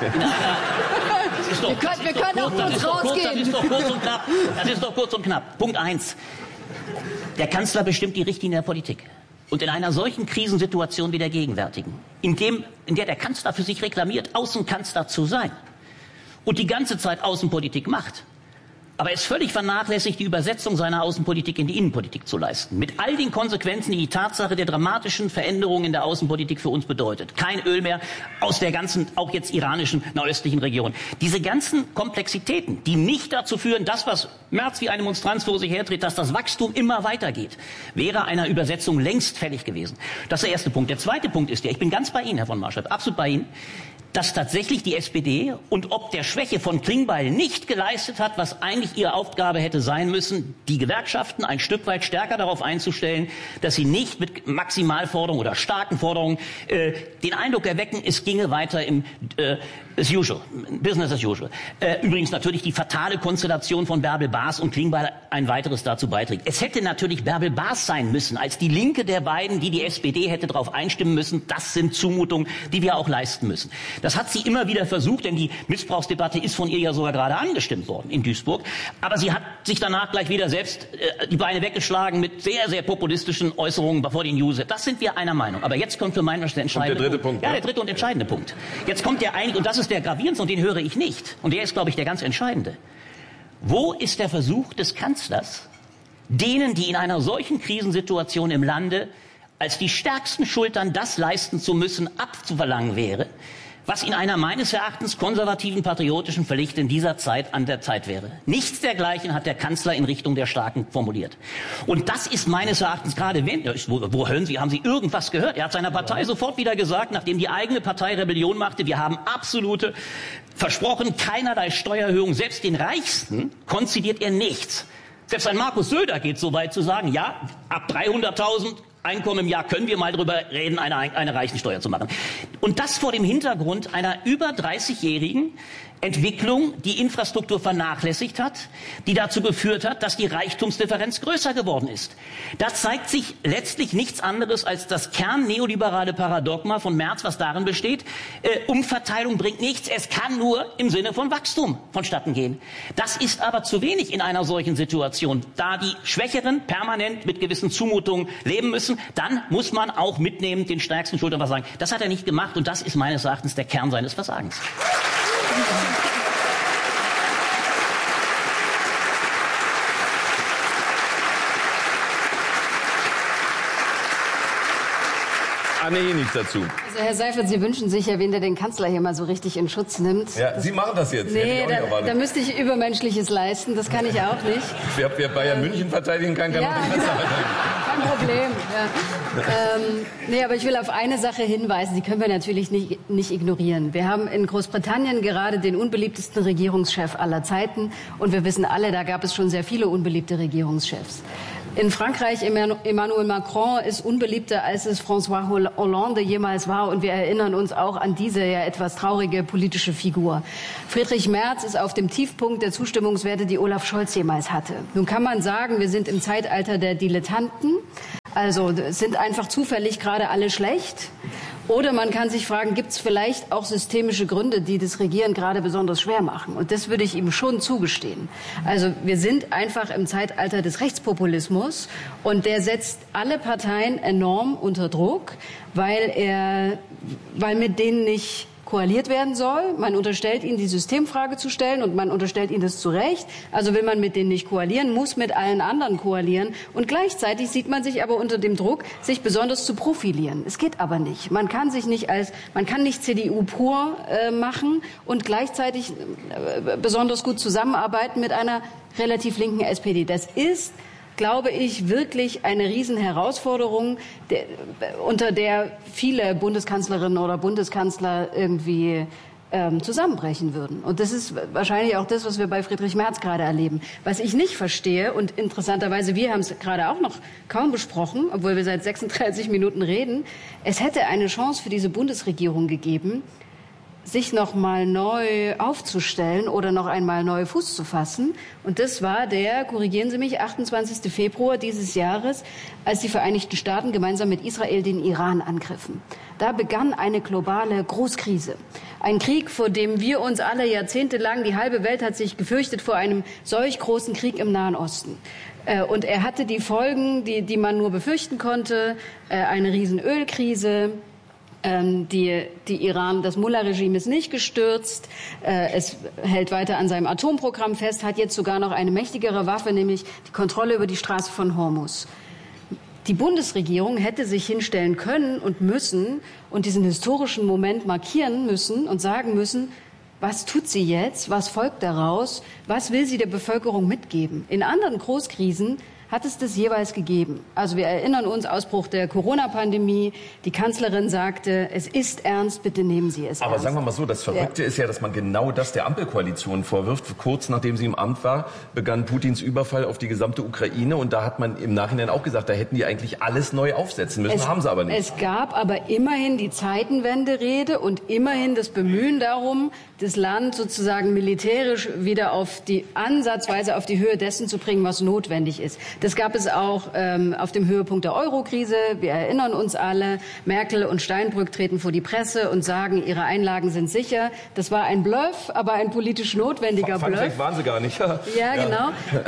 können auch kurz rausgehen. Das ist doch kurz und knapp. Das ist doch kurz und knapp. Punkt 1. Der Kanzler bestimmt die Richtlinien der Politik. Und in einer solchen Krisensituation wie der gegenwärtigen, in der der Kanzler für sich reklamiert, Außenkanzler zu sein und die ganze Zeit Außenpolitik macht, aber es völlig vernachlässigt, die Übersetzung seiner Außenpolitik in die Innenpolitik zu leisten. Mit all den Konsequenzen, die die Tatsache der dramatischen Veränderungen in der Außenpolitik für uns bedeutet. Kein Öl mehr aus der ganzen, auch jetzt iranischen, nahöstlichen Region. Diese ganzen Komplexitäten, die nicht dazu führen, das, was Merz wie eine Monstranz vor sich herträgt, dass das Wachstum immer weitergeht, wäre einer Übersetzung längst fällig gewesen. Das ist der erste Punkt. Der zweite Punkt ist ich bin ganz bei Ihnen, Herr von Marschall, absolut bei Ihnen, dass tatsächlich die SPD und ob der Schwäche von Klingbeil nicht geleistet hat, was eigentlich ihre Aufgabe hätte sein müssen, die Gewerkschaften ein Stück weit stärker darauf einzustellen, dass sie nicht mit Maximalforderungen oder starken Forderungen den Eindruck erwecken, es ginge weiter im as usual, business as usual. Übrigens natürlich die fatale Konstellation von Bärbel Baas und Klingbeil ein weiteres dazu beiträgt. Es hätte natürlich Bärbel Baas sein müssen, als die Linke der beiden, die SPD hätte darauf einstimmen müssen. Das sind Zumutungen, die wir auch leisten müssen. Das hat sie immer wieder versucht, denn die Missbrauchsdebatte ist von ihr ja sogar gerade angestimmt worden in Duisburg. Aber sie hat sich danach gleich wieder selbst die Beine weggeschlagen mit sehr, sehr populistischen Äußerungen vor den News. Das sind wir einer Meinung. Aber jetzt kommt für meinen Verständnis der entscheidende Punkt. Ja, der dritte und entscheidende Punkt. Jetzt kommt der eigentlich, und das ist der gravierendste, und den höre ich nicht. Und der ist, glaube ich, der ganz entscheidende. Wo ist der Versuch des Kanzlers, denen, die in einer solchen Krisensituation im Lande als die stärksten Schultern das leisten zu müssen, abzuverlangen wäre, was in einer meines Erachtens konservativen, patriotischen Pflicht in dieser Zeit an der Zeit wäre. Nichts dergleichen hat der Kanzler in Richtung der Starken formuliert. Und das ist meines Erachtens gerade, wo hören Sie, haben Sie irgendwas gehört? Er hat seiner Partei sofort wieder gesagt, nachdem die eigene Partei Rebellion machte, wir haben absolute, versprochen, keinerlei Steuererhöhung, selbst den Reichsten konzidiert er nichts. Selbst ein Markus Söder geht so weit zu sagen, ja, ab 300.000 Einkommen im Jahr können wir mal drüber reden, eine Reichensteuer zu machen. Und das vor dem Hintergrund einer über 30-jährigen Entwicklung, die Infrastruktur vernachlässigt hat, die dazu geführt hat, dass die Reichtumsdifferenz größer geworden ist. Da zeigt sich letztlich nichts anderes als das kernneoliberale Paradigma von Merz, was darin besteht, Umverteilung bringt nichts, es kann nur im Sinne von Wachstum vonstatten gehen. Das ist aber zu wenig in einer solchen Situation. Da die Schwächeren permanent mit gewissen Zumutungen leben müssen, dann muss man auch mitnehmen, den stärksten Schultern was sagen. Das hat er nicht gemacht und das ist meines Erachtens der Kern seines Versagens. Anne Hennig dazu. Also Herr Seifert, Sie wünschen sich ja, wen der den Kanzler hier mal so richtig in Schutz nimmt. Ja, Sie machen das jetzt. Nee, da müsste ich Übermenschliches leisten, das kann ich auch nicht. Wer Bayern München verteidigen kann, kann auch den Kanzler verteidigen. Kein Problem. Ja. Nee, aber ich will auf eine Sache hinweisen, die können wir natürlich nicht ignorieren. Wir haben in Großbritannien gerade den unbeliebtesten Regierungschef aller Zeiten und wir wissen alle, da gab es schon sehr viele unbeliebte Regierungschefs. In Frankreich, Emmanuel Macron ist unbeliebter, als es François Hollande jemals war. Und wir erinnern uns auch an diese ja etwas traurige politische Figur. Friedrich Merz ist auf dem Tiefpunkt der Zustimmungswerte, die Olaf Scholz jemals hatte. Nun kann man sagen, wir sind im Zeitalter der Dilettanten. Also sind einfach zufällig gerade alle schlecht. Oder man kann sich fragen, gibt es vielleicht auch systemische Gründe, die das Regieren gerade besonders schwer machen? Und das würde ich ihm schon zugestehen. Also wir sind einfach im Zeitalter des Rechtspopulismus und der setzt alle Parteien enorm unter Druck, weil mit denen nicht koaliert werden soll. Man unterstellt ihnen, die Systemfrage zu stellen und man unterstellt ihnen das zu Recht. Also will man mit denen nicht koalieren, muss mit allen anderen koalieren. Und gleichzeitig sieht man sich aber unter dem Druck, sich besonders zu profilieren. Es geht aber nicht. Man kann nicht CDU pur machen und gleichzeitig besonders gut zusammenarbeiten mit einer relativ linken SPD. Das ist, glaube ich, wirklich eine Riesenherausforderung, unter der viele Bundeskanzlerinnen oder Bundeskanzler irgendwie zusammenbrechen würden. Und das ist wahrscheinlich auch das, was wir bei Friedrich Merz gerade erleben. Was ich nicht verstehe, und interessanterweise, wir haben es gerade auch noch kaum besprochen, obwohl wir seit 36 Minuten reden, es hätte eine Chance für diese Bundesregierung gegeben, sich noch mal neu aufzustellen oder noch einmal neu Fuß zu fassen. Und das war der, korrigieren Sie mich, 28. Februar dieses Jahres, als die Vereinigten Staaten gemeinsam mit Israel den Iran angriffen. Da begann eine globale Großkrise. Ein Krieg, vor dem wir uns alle jahrzehntelang, die halbe Welt hat sich gefürchtet vor einem solch großen Krieg im Nahen Osten. Und er hatte die Folgen, die man nur befürchten konnte, eine riesen Ölkrise. Das Mullah-Regime ist nicht gestürzt. Es hält weiter an seinem Atomprogramm fest, hat jetzt sogar noch eine mächtigere Waffe, nämlich die Kontrolle über die Straße von Hormuz. Die Bundesregierung hätte sich hinstellen können und müssen und diesen historischen Moment markieren müssen und sagen müssen, was tut sie jetzt? Was folgt daraus? Was will sie der Bevölkerung mitgeben? In anderen Großkrisen hat es das jeweils gegeben. Also wir erinnern uns, Ausbruch der Corona-Pandemie. Die Kanzlerin sagte, es ist ernst, bitte nehmen Sie es ernst. Aber sagen wir mal so, das Verrückte ist ja, dass man genau das der Ampelkoalition vorwirft. Kurz nachdem sie im Amt war, begann Putins Überfall auf die gesamte Ukraine. Und da hat man im Nachhinein auch gesagt, da hätten die eigentlich alles neu aufsetzen müssen, haben sie aber nicht. Es gab aber immerhin die Zeitenwende-Rede und immerhin das Bemühen darum, das Land sozusagen militärisch wieder ansatzweise auf die Höhe dessen zu bringen, was notwendig ist. Das gab es auch auf dem Höhepunkt der Eurokrise. Wir erinnern uns alle, Merkel und Steinbrück treten vor die Presse und sagen, ihre Einlagen sind sicher. Das war ein Bluff, aber ein politisch notwendiger Bluff. Vielleicht waren sie gar nicht. Ja, genau.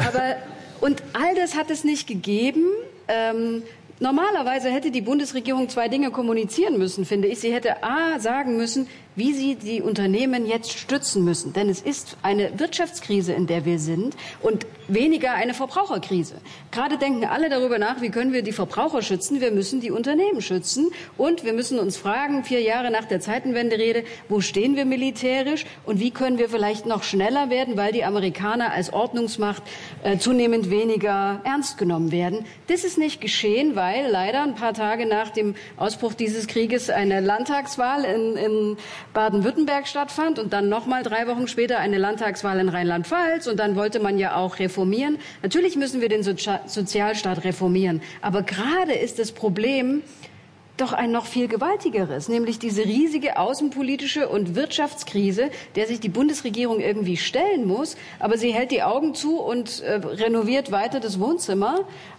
Und all das hat es nicht gegeben. Normalerweise hätte die Bundesregierung zwei Dinge kommunizieren müssen, finde ich. Sie hätte A, sagen müssen, wie sie die Unternehmen jetzt stützen müssen. Denn es ist eine Wirtschaftskrise, in der wir sind und weniger eine Verbraucherkrise. Gerade denken alle darüber nach, wie können wir die Verbraucher schützen? Wir müssen die Unternehmen schützen. Und wir müssen uns fragen, 4 Jahre nach der Zeitenwende-Rede, wo stehen wir militärisch und wie können wir vielleicht noch schneller werden, weil die Amerikaner als Ordnungsmacht zunehmend weniger ernst genommen werden. Das ist nicht geschehen, weil leider ein paar Tage nach dem Ausbruch dieses Krieges eine Landtagswahl in Baden-Württemberg stattfand und dann nochmal 3 Wochen später eine Landtagswahl in Rheinland-Pfalz und dann wollte man ja auch reformieren. Natürlich müssen wir den Sozialstaat reformieren, aber gerade ist das Problem doch ein noch viel gewaltigeres, nämlich diese riesige außenpolitische und Wirtschaftskrise, der sich die Bundesregierung irgendwie stellen muss, aber sie hält die Augen zu und renoviert weiter das Wohnzimmer,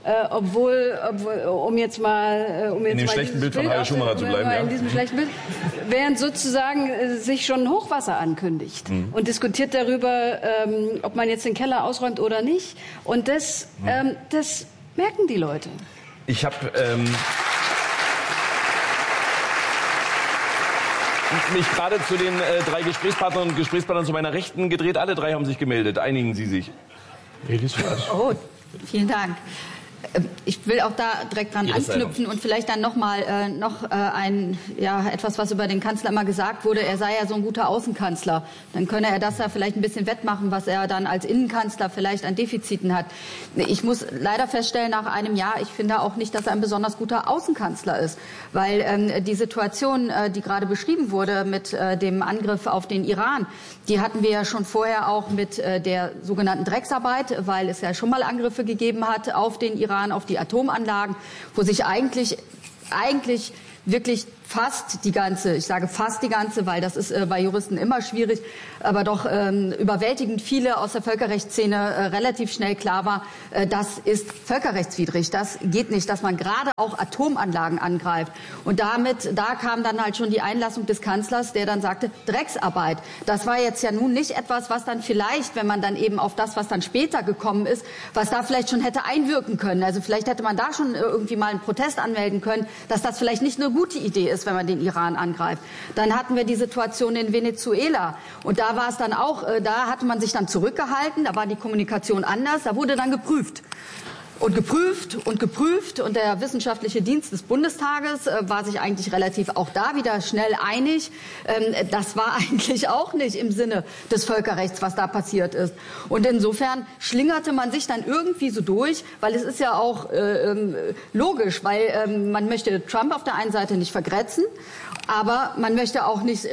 um jetzt mal in dem schlechten Bild von Heil Schumacher zu bleiben, in diesem schlechten Bild, während sozusagen sich schon Hochwasser ankündigt und diskutiert darüber, ob man jetzt den Keller ausräumt oder nicht. Und das merken die Leute. Ich habe mich gerade zu den 3 Gesprächspartnern und Gesprächspartnern zu meiner Rechten gedreht. Alle 3 haben sich gemeldet. Einigen Sie sich. Oh, vielen Dank. Ich will auch da direkt dran anknüpfen und vielleicht dann etwas, was über den Kanzler immer gesagt wurde. Er sei ja so ein guter Außenkanzler. Dann könne er das ja vielleicht ein bisschen wettmachen, was er dann als Innenkanzler vielleicht an Defiziten hat. Ich muss leider feststellen, nach einem Jahr, ich finde auch nicht, dass er ein besonders guter Außenkanzler ist. Weil die Situation, die gerade beschrieben wurde mit dem Angriff auf den Iran, die hatten wir ja schon vorher auch mit der sogenannten Drecksarbeit, weil es ja schon mal Angriffe gegeben hat auf den Iran, auf die Atomanlagen, wo sich eigentlich wirklich fast die ganze, ich sage fast die ganze, weil das ist bei Juristen immer schwierig, aber doch überwältigend viele aus der Völkerrechtsszene relativ schnell klar war, das ist völkerrechtswidrig, das geht nicht, dass man gerade auch Atomanlagen angreift. Und da kam dann halt schon die Einlassung des Kanzlers, der dann sagte, Drecksarbeit. Das war jetzt ja nun nicht etwas, was dann vielleicht, wenn man dann eben auf das, was dann später gekommen ist, was da vielleicht schon hätte einwirken können. Also vielleicht hätte man da schon irgendwie mal einen Protest anmelden können, dass das vielleicht nicht eine gute Idee ist, wenn man den Iran angreift. Dann hatten wir die Situation in Venezuela. Und da war es dann auch, da hatte man sich dann zurückgehalten, da war die Kommunikation anders, da wurde dann geprüft. Und geprüft und geprüft und der wissenschaftliche Dienst des Bundestages war sich eigentlich relativ auch da wieder schnell einig. Das war eigentlich auch nicht im Sinne des Völkerrechts, was da passiert ist. Und insofern schlingerte man sich dann irgendwie so durch, weil es ist ja auch logisch, weil man möchte Trump auf der einen Seite nicht vergrätzen, aber man möchte auch nicht,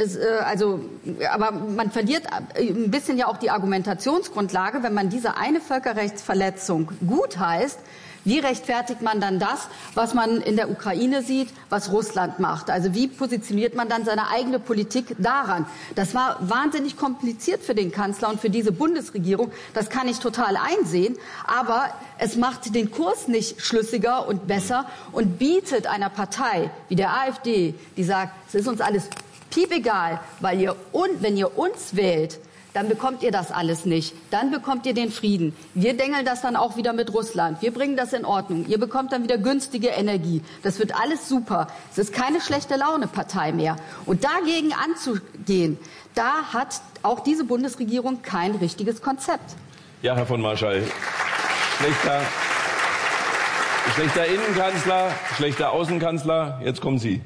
aber man verliert ein bisschen ja auch die Argumentationsgrundlage, wenn man diese eine Völkerrechtsverletzung gut heißt. Wie rechtfertigt man dann das, was man in der Ukraine sieht, was Russland macht? Also wie positioniert man dann seine eigene Politik daran? Das war wahnsinnig kompliziert für den Kanzler und für diese Bundesregierung. Das kann ich total einsehen. Aber es macht den Kurs nicht schlüssiger und besser und bietet einer Partei wie der AfD, die sagt, es ist uns alles piepegal, weil wenn ihr uns wählt, dann bekommt ihr das alles nicht. Dann bekommt ihr den Frieden. Wir dengeln das dann auch wieder mit Russland. Wir bringen das in Ordnung. Ihr bekommt dann wieder günstige Energie. Das wird alles super. Es ist keine schlechte Laune-Partei mehr. Und dagegen anzugehen, da hat auch diese Bundesregierung kein richtiges Konzept. Ja, Herr von Marschall. Schlechter Innenkanzler, schlechter Außenkanzler. Jetzt kommen Sie.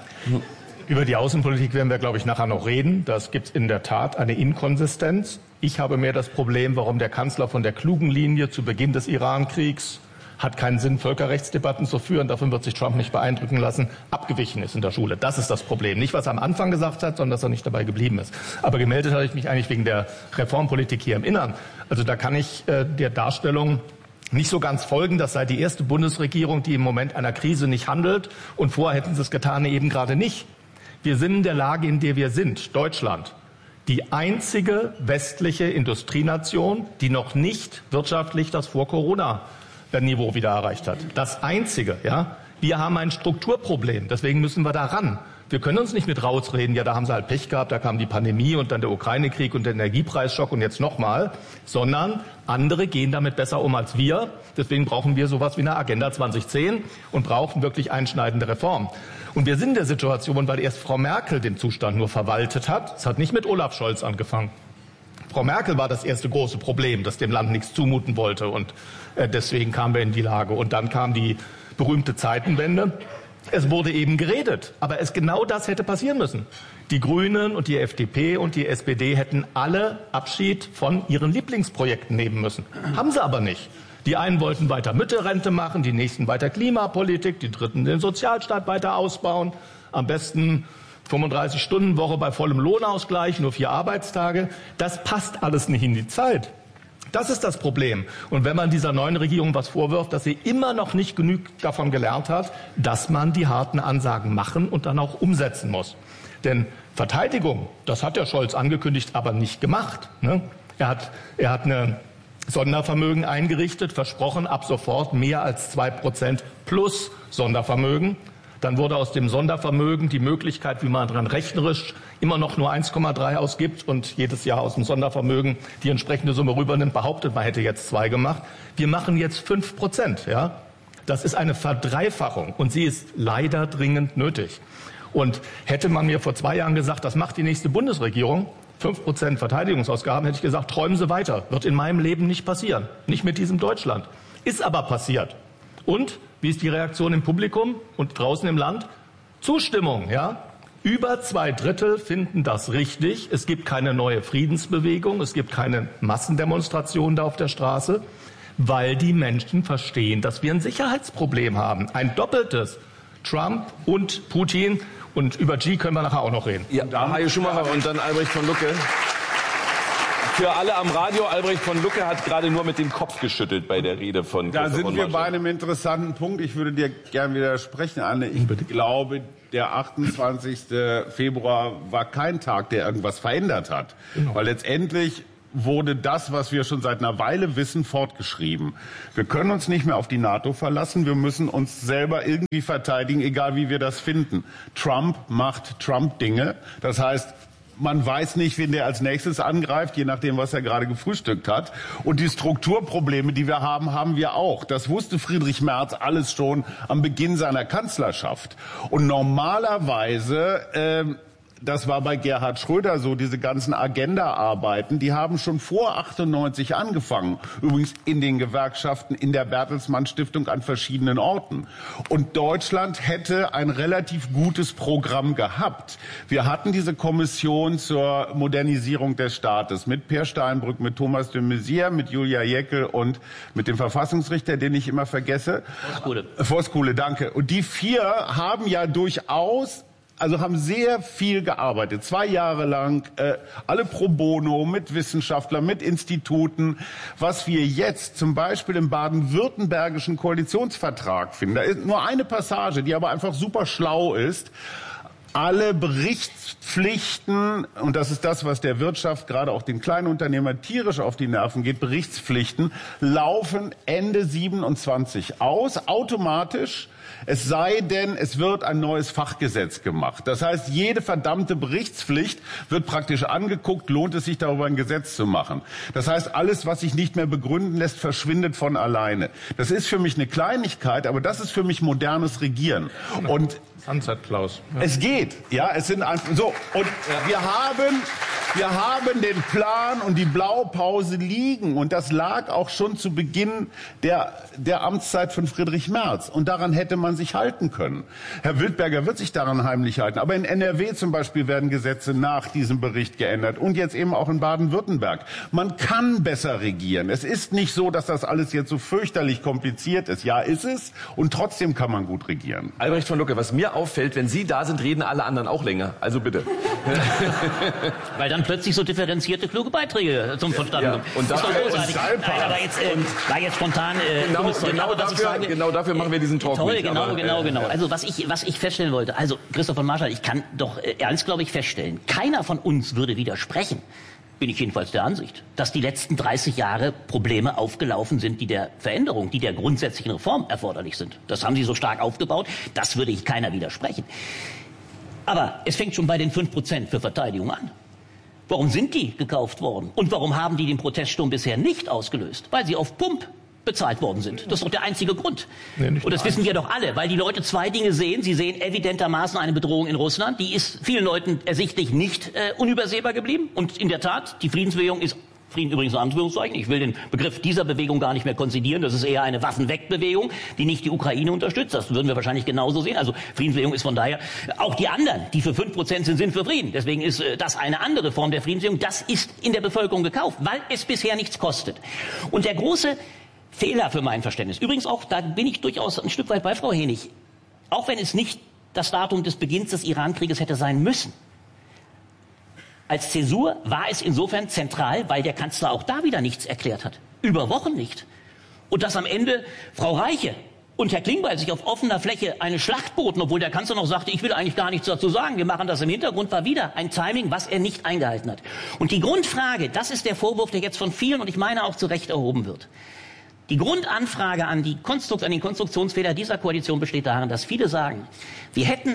Über die Außenpolitik werden wir, glaube ich, nachher noch reden. Das gibt es in der Tat eine Inkonsistenz. Ich habe mehr das Problem, warum der Kanzler von der klugen Linie zu Beginn des Iran-Kriegs, hat keinen Sinn, Völkerrechtsdebatten zu führen, davon wird sich Trump nicht beeindrucken lassen, abgewichen ist in der Schule. Das ist das Problem. Nicht, was er am Anfang gesagt hat, sondern dass er nicht dabei geblieben ist. Aber gemeldet hatte ich mich eigentlich wegen der Reformpolitik hier im Innern. Also da kann ich der Darstellung nicht so ganz folgen. Das sei die erste Bundesregierung, die im Moment einer Krise nicht handelt. Und vorher hätten sie es getan, eben gerade nicht. Wir sind in der Lage, in der wir sind, Deutschland, die einzige westliche Industrienation, die noch nicht wirtschaftlich das Vor-Corona-Niveau wieder erreicht hat. Das einzige, ja. Wir haben ein Strukturproblem, deswegen müssen wir da ran. Wir können uns nicht mit rausreden, ja, da haben sie halt Pech gehabt, da kam die Pandemie und dann der Ukraine-Krieg und der Energiepreisschock und jetzt nochmal, sondern andere gehen damit besser um als wir. Deswegen brauchen wir sowas wie eine Agenda 2010 und brauchen wirklich einschneidende Reformen. Und wir sind in der Situation, weil erst Frau Merkel den Zustand nur verwaltet hat. Es hat nicht mit Olaf Scholz angefangen. Frau Merkel war das erste große Problem, das dem Land nichts zumuten wollte. Und deswegen kamen wir in die Lage. Und dann kam die berühmte Zeitenwende. Es wurde eben geredet, aber genau das hätte passieren müssen. Die Grünen und die FDP und die SPD hätten alle Abschied von ihren Lieblingsprojekten nehmen müssen. Haben sie aber nicht. Die einen wollten weiter Mütterrente machen, die nächsten weiter Klimapolitik, die dritten den Sozialstaat weiter ausbauen. Am besten 35-Stunden-Woche bei vollem Lohnausgleich, nur 4 Arbeitstage. Das passt alles nicht in die Zeit. Das ist das Problem. Und wenn man dieser neuen Regierung was vorwirft, dass sie immer noch nicht genug davon gelernt hat, dass man die harten Ansagen machen und dann auch umsetzen muss. Denn Verteidigung, das hat der Scholz angekündigt, aber nicht gemacht. Ne? Er hat eine Sondervermögen eingerichtet, versprochen ab sofort mehr als 2% plus Sondervermögen. Dann wurde aus dem Sondervermögen die Möglichkeit, wie man dran rechnerisch immer noch nur 1,3 ausgibt und jedes Jahr aus dem Sondervermögen die entsprechende Summe rübernimmt, behauptet, man hätte jetzt 2 gemacht. Wir machen jetzt 5%. Ja? Das ist eine Verdreifachung und sie ist leider dringend nötig. Und hätte man mir vor 2 Jahren gesagt, das macht die nächste Bundesregierung, 5% Verteidigungsausgaben, hätte ich gesagt, träumen Sie weiter. Wird in meinem Leben nicht passieren. Nicht mit diesem Deutschland. Ist aber passiert. Und wie ist die Reaktion im Publikum und draußen im Land? Zustimmung, ja. Über 2/3 finden das richtig. Es gibt keine neue Friedensbewegung, es gibt keine Massendemonstration da auf der Straße, weil die Menschen verstehen, dass wir ein Sicherheitsproblem haben. Ein doppeltes. Trump und Putin. Und über G können wir nachher auch noch reden. Ja, Hajo Schumacher und dann Albrecht von Lucke. Für alle am Radio, Albrecht von Lucke hat gerade nur mit dem Kopf geschüttelt bei der Rede von Da Christoph sind wir Marschall. bei einem interessanten Punkt. Ich würde dir gern widersprechen, Anne. Ich glaube, der 28. Februar war kein Tag, der irgendwas verändert hat. Genau. Weil letztendlich wurde das, was wir schon seit einer Weile wissen, fortgeschrieben. Wir können uns nicht mehr auf die NATO verlassen. Wir müssen uns selber irgendwie verteidigen, egal wie wir das finden. Trump macht Trump-Dinge. Das heißt, man weiß nicht, wen der als nächstes angreift, je nachdem, was er gerade gefrühstückt hat. Und die Strukturprobleme, die wir haben, haben wir auch. Das wusste Friedrich Merz alles schon am Beginn seiner Kanzlerschaft. Und normalerweise, das war bei Gerhard Schröder so, diese ganzen Agenda-Arbeiten, die haben schon vor 98 angefangen. Übrigens in den Gewerkschaften, in der Bertelsmann Stiftung an verschiedenen Orten. Und Deutschland hätte ein relativ gutes Programm gehabt. Wir hatten diese Kommission zur Modernisierung des Staates mit Peer Steinbrück, mit Thomas de Maizière, mit Julia Jäckel und mit dem Verfassungsrichter, den ich immer vergesse. Voskuhle, danke. Und die 4 haben ja durchaus haben sehr viel gearbeitet, 2 Jahre lang, alle pro bono, mit Wissenschaftlern, mit Instituten. Was wir jetzt zum Beispiel im baden-württembergischen Koalitionsvertrag finden, da ist nur eine Passage, die aber einfach super schlau ist. Alle Berichtspflichten, und das ist das, was der Wirtschaft, gerade auch den Kleinunternehmern, tierisch auf die Nerven geht, Berichtspflichten laufen Ende 27 aus, automatisch. Es sei denn, es wird ein neues Fachgesetz gemacht. Das heißt, jede verdammte Berichtspflicht wird praktisch angeguckt, lohnt es sich darüber ein Gesetz zu machen. Das heißt, alles, was sich nicht mehr begründen lässt, verschwindet von alleine. Das ist für mich eine Kleinigkeit, aber das ist für mich modernes Regieren. Und Sunset Klaus. Ja. Es geht, ja, es sind einfach so. Und wir haben den Plan und die Blaupause liegen. Und das lag auch schon zu Beginn der Amtszeit von Friedrich Merz. Und daran hätte man sich halten können. Herr Wildberger wird sich daran heimlich halten. Aber in NRW zum Beispiel werden Gesetze nach diesem Bericht geändert. Und jetzt eben auch in Baden-Württemberg. Man kann besser regieren. Es ist nicht so, dass das alles jetzt so fürchterlich kompliziert ist. Ja, ist es. Und trotzdem kann man gut regieren. Albrecht von Lucke, was mir auffällt, wenn Sie da sind, reden alle anderen auch länger. Also bitte. Weil dann plötzlich so differenzierte, kluge Beiträge zum Verstand kommen. Und das ist doch dafür großartig. Nein, aber jetzt, war jetzt spontan. Genau dafür machen wir diesen Talk. Toll, nicht, genau. aber, Also was ich feststellen wollte, also Christoph von Marschall, ich kann doch ernst, glaube ich, feststellen, keiner von uns würde widersprechen, bin ich jedenfalls der Ansicht, dass die letzten 30 Jahre Probleme aufgelaufen sind, die der Veränderung, die der grundsätzlichen Reform erforderlich sind. Das haben Sie so stark aufgebaut, das würde ich keiner widersprechen. Aber es fängt schon bei den 5% für Verteidigung an. Warum sind die gekauft worden? Und warum haben die den Proteststurm bisher nicht ausgelöst? Weil sie auf Pump bezahlt worden sind. Das ist doch der einzige Grund. Nee, und das wissen wir doch alle, weil die Leute 2 Dinge sehen. Sie sehen evidentermaßen eine Bedrohung in Russland. Die ist vielen Leuten ersichtlich nicht unübersehbar geblieben. Und in der Tat, die Friedensbewegung ist, Frieden übrigens in Anführungszeichen, ich will den Begriff dieser Bewegung gar nicht mehr konzidieren, das ist eher eine Waffenwegbewegung, die nicht die Ukraine unterstützt. Das würden wir wahrscheinlich genauso sehen. Also Friedensbewegung ist von daher, auch die anderen, die für 5% sind für Frieden. Deswegen ist das eine andere Form der Friedensbewegung. Das ist in der Bevölkerung gekauft, weil es bisher nichts kostet. Und der große Fehler für mein Verständnis, übrigens auch, da bin ich durchaus ein Stück weit bei Frau Hennig, auch wenn es nicht das Datum des Beginns des Iran-Krieges hätte sein müssen. Als Zäsur war es insofern zentral, weil der Kanzler auch da wieder nichts erklärt hat. Über Wochen nicht. Und dass am Ende Frau Reiche und Herr Klingbeil sich auf offener Fläche eine Schlacht boten, obwohl der Kanzler noch sagte, ich will eigentlich gar nichts dazu sagen, wir machen das im Hintergrund, war wieder ein Timing, was er nicht eingehalten hat. Und die Grundfrage, das ist der Vorwurf, der jetzt von vielen und ich meine auch zu Recht erhoben wird. Die Grundanfrage an den Konstruktionsfehler dieser Koalition besteht darin, dass viele sagen, wir hätten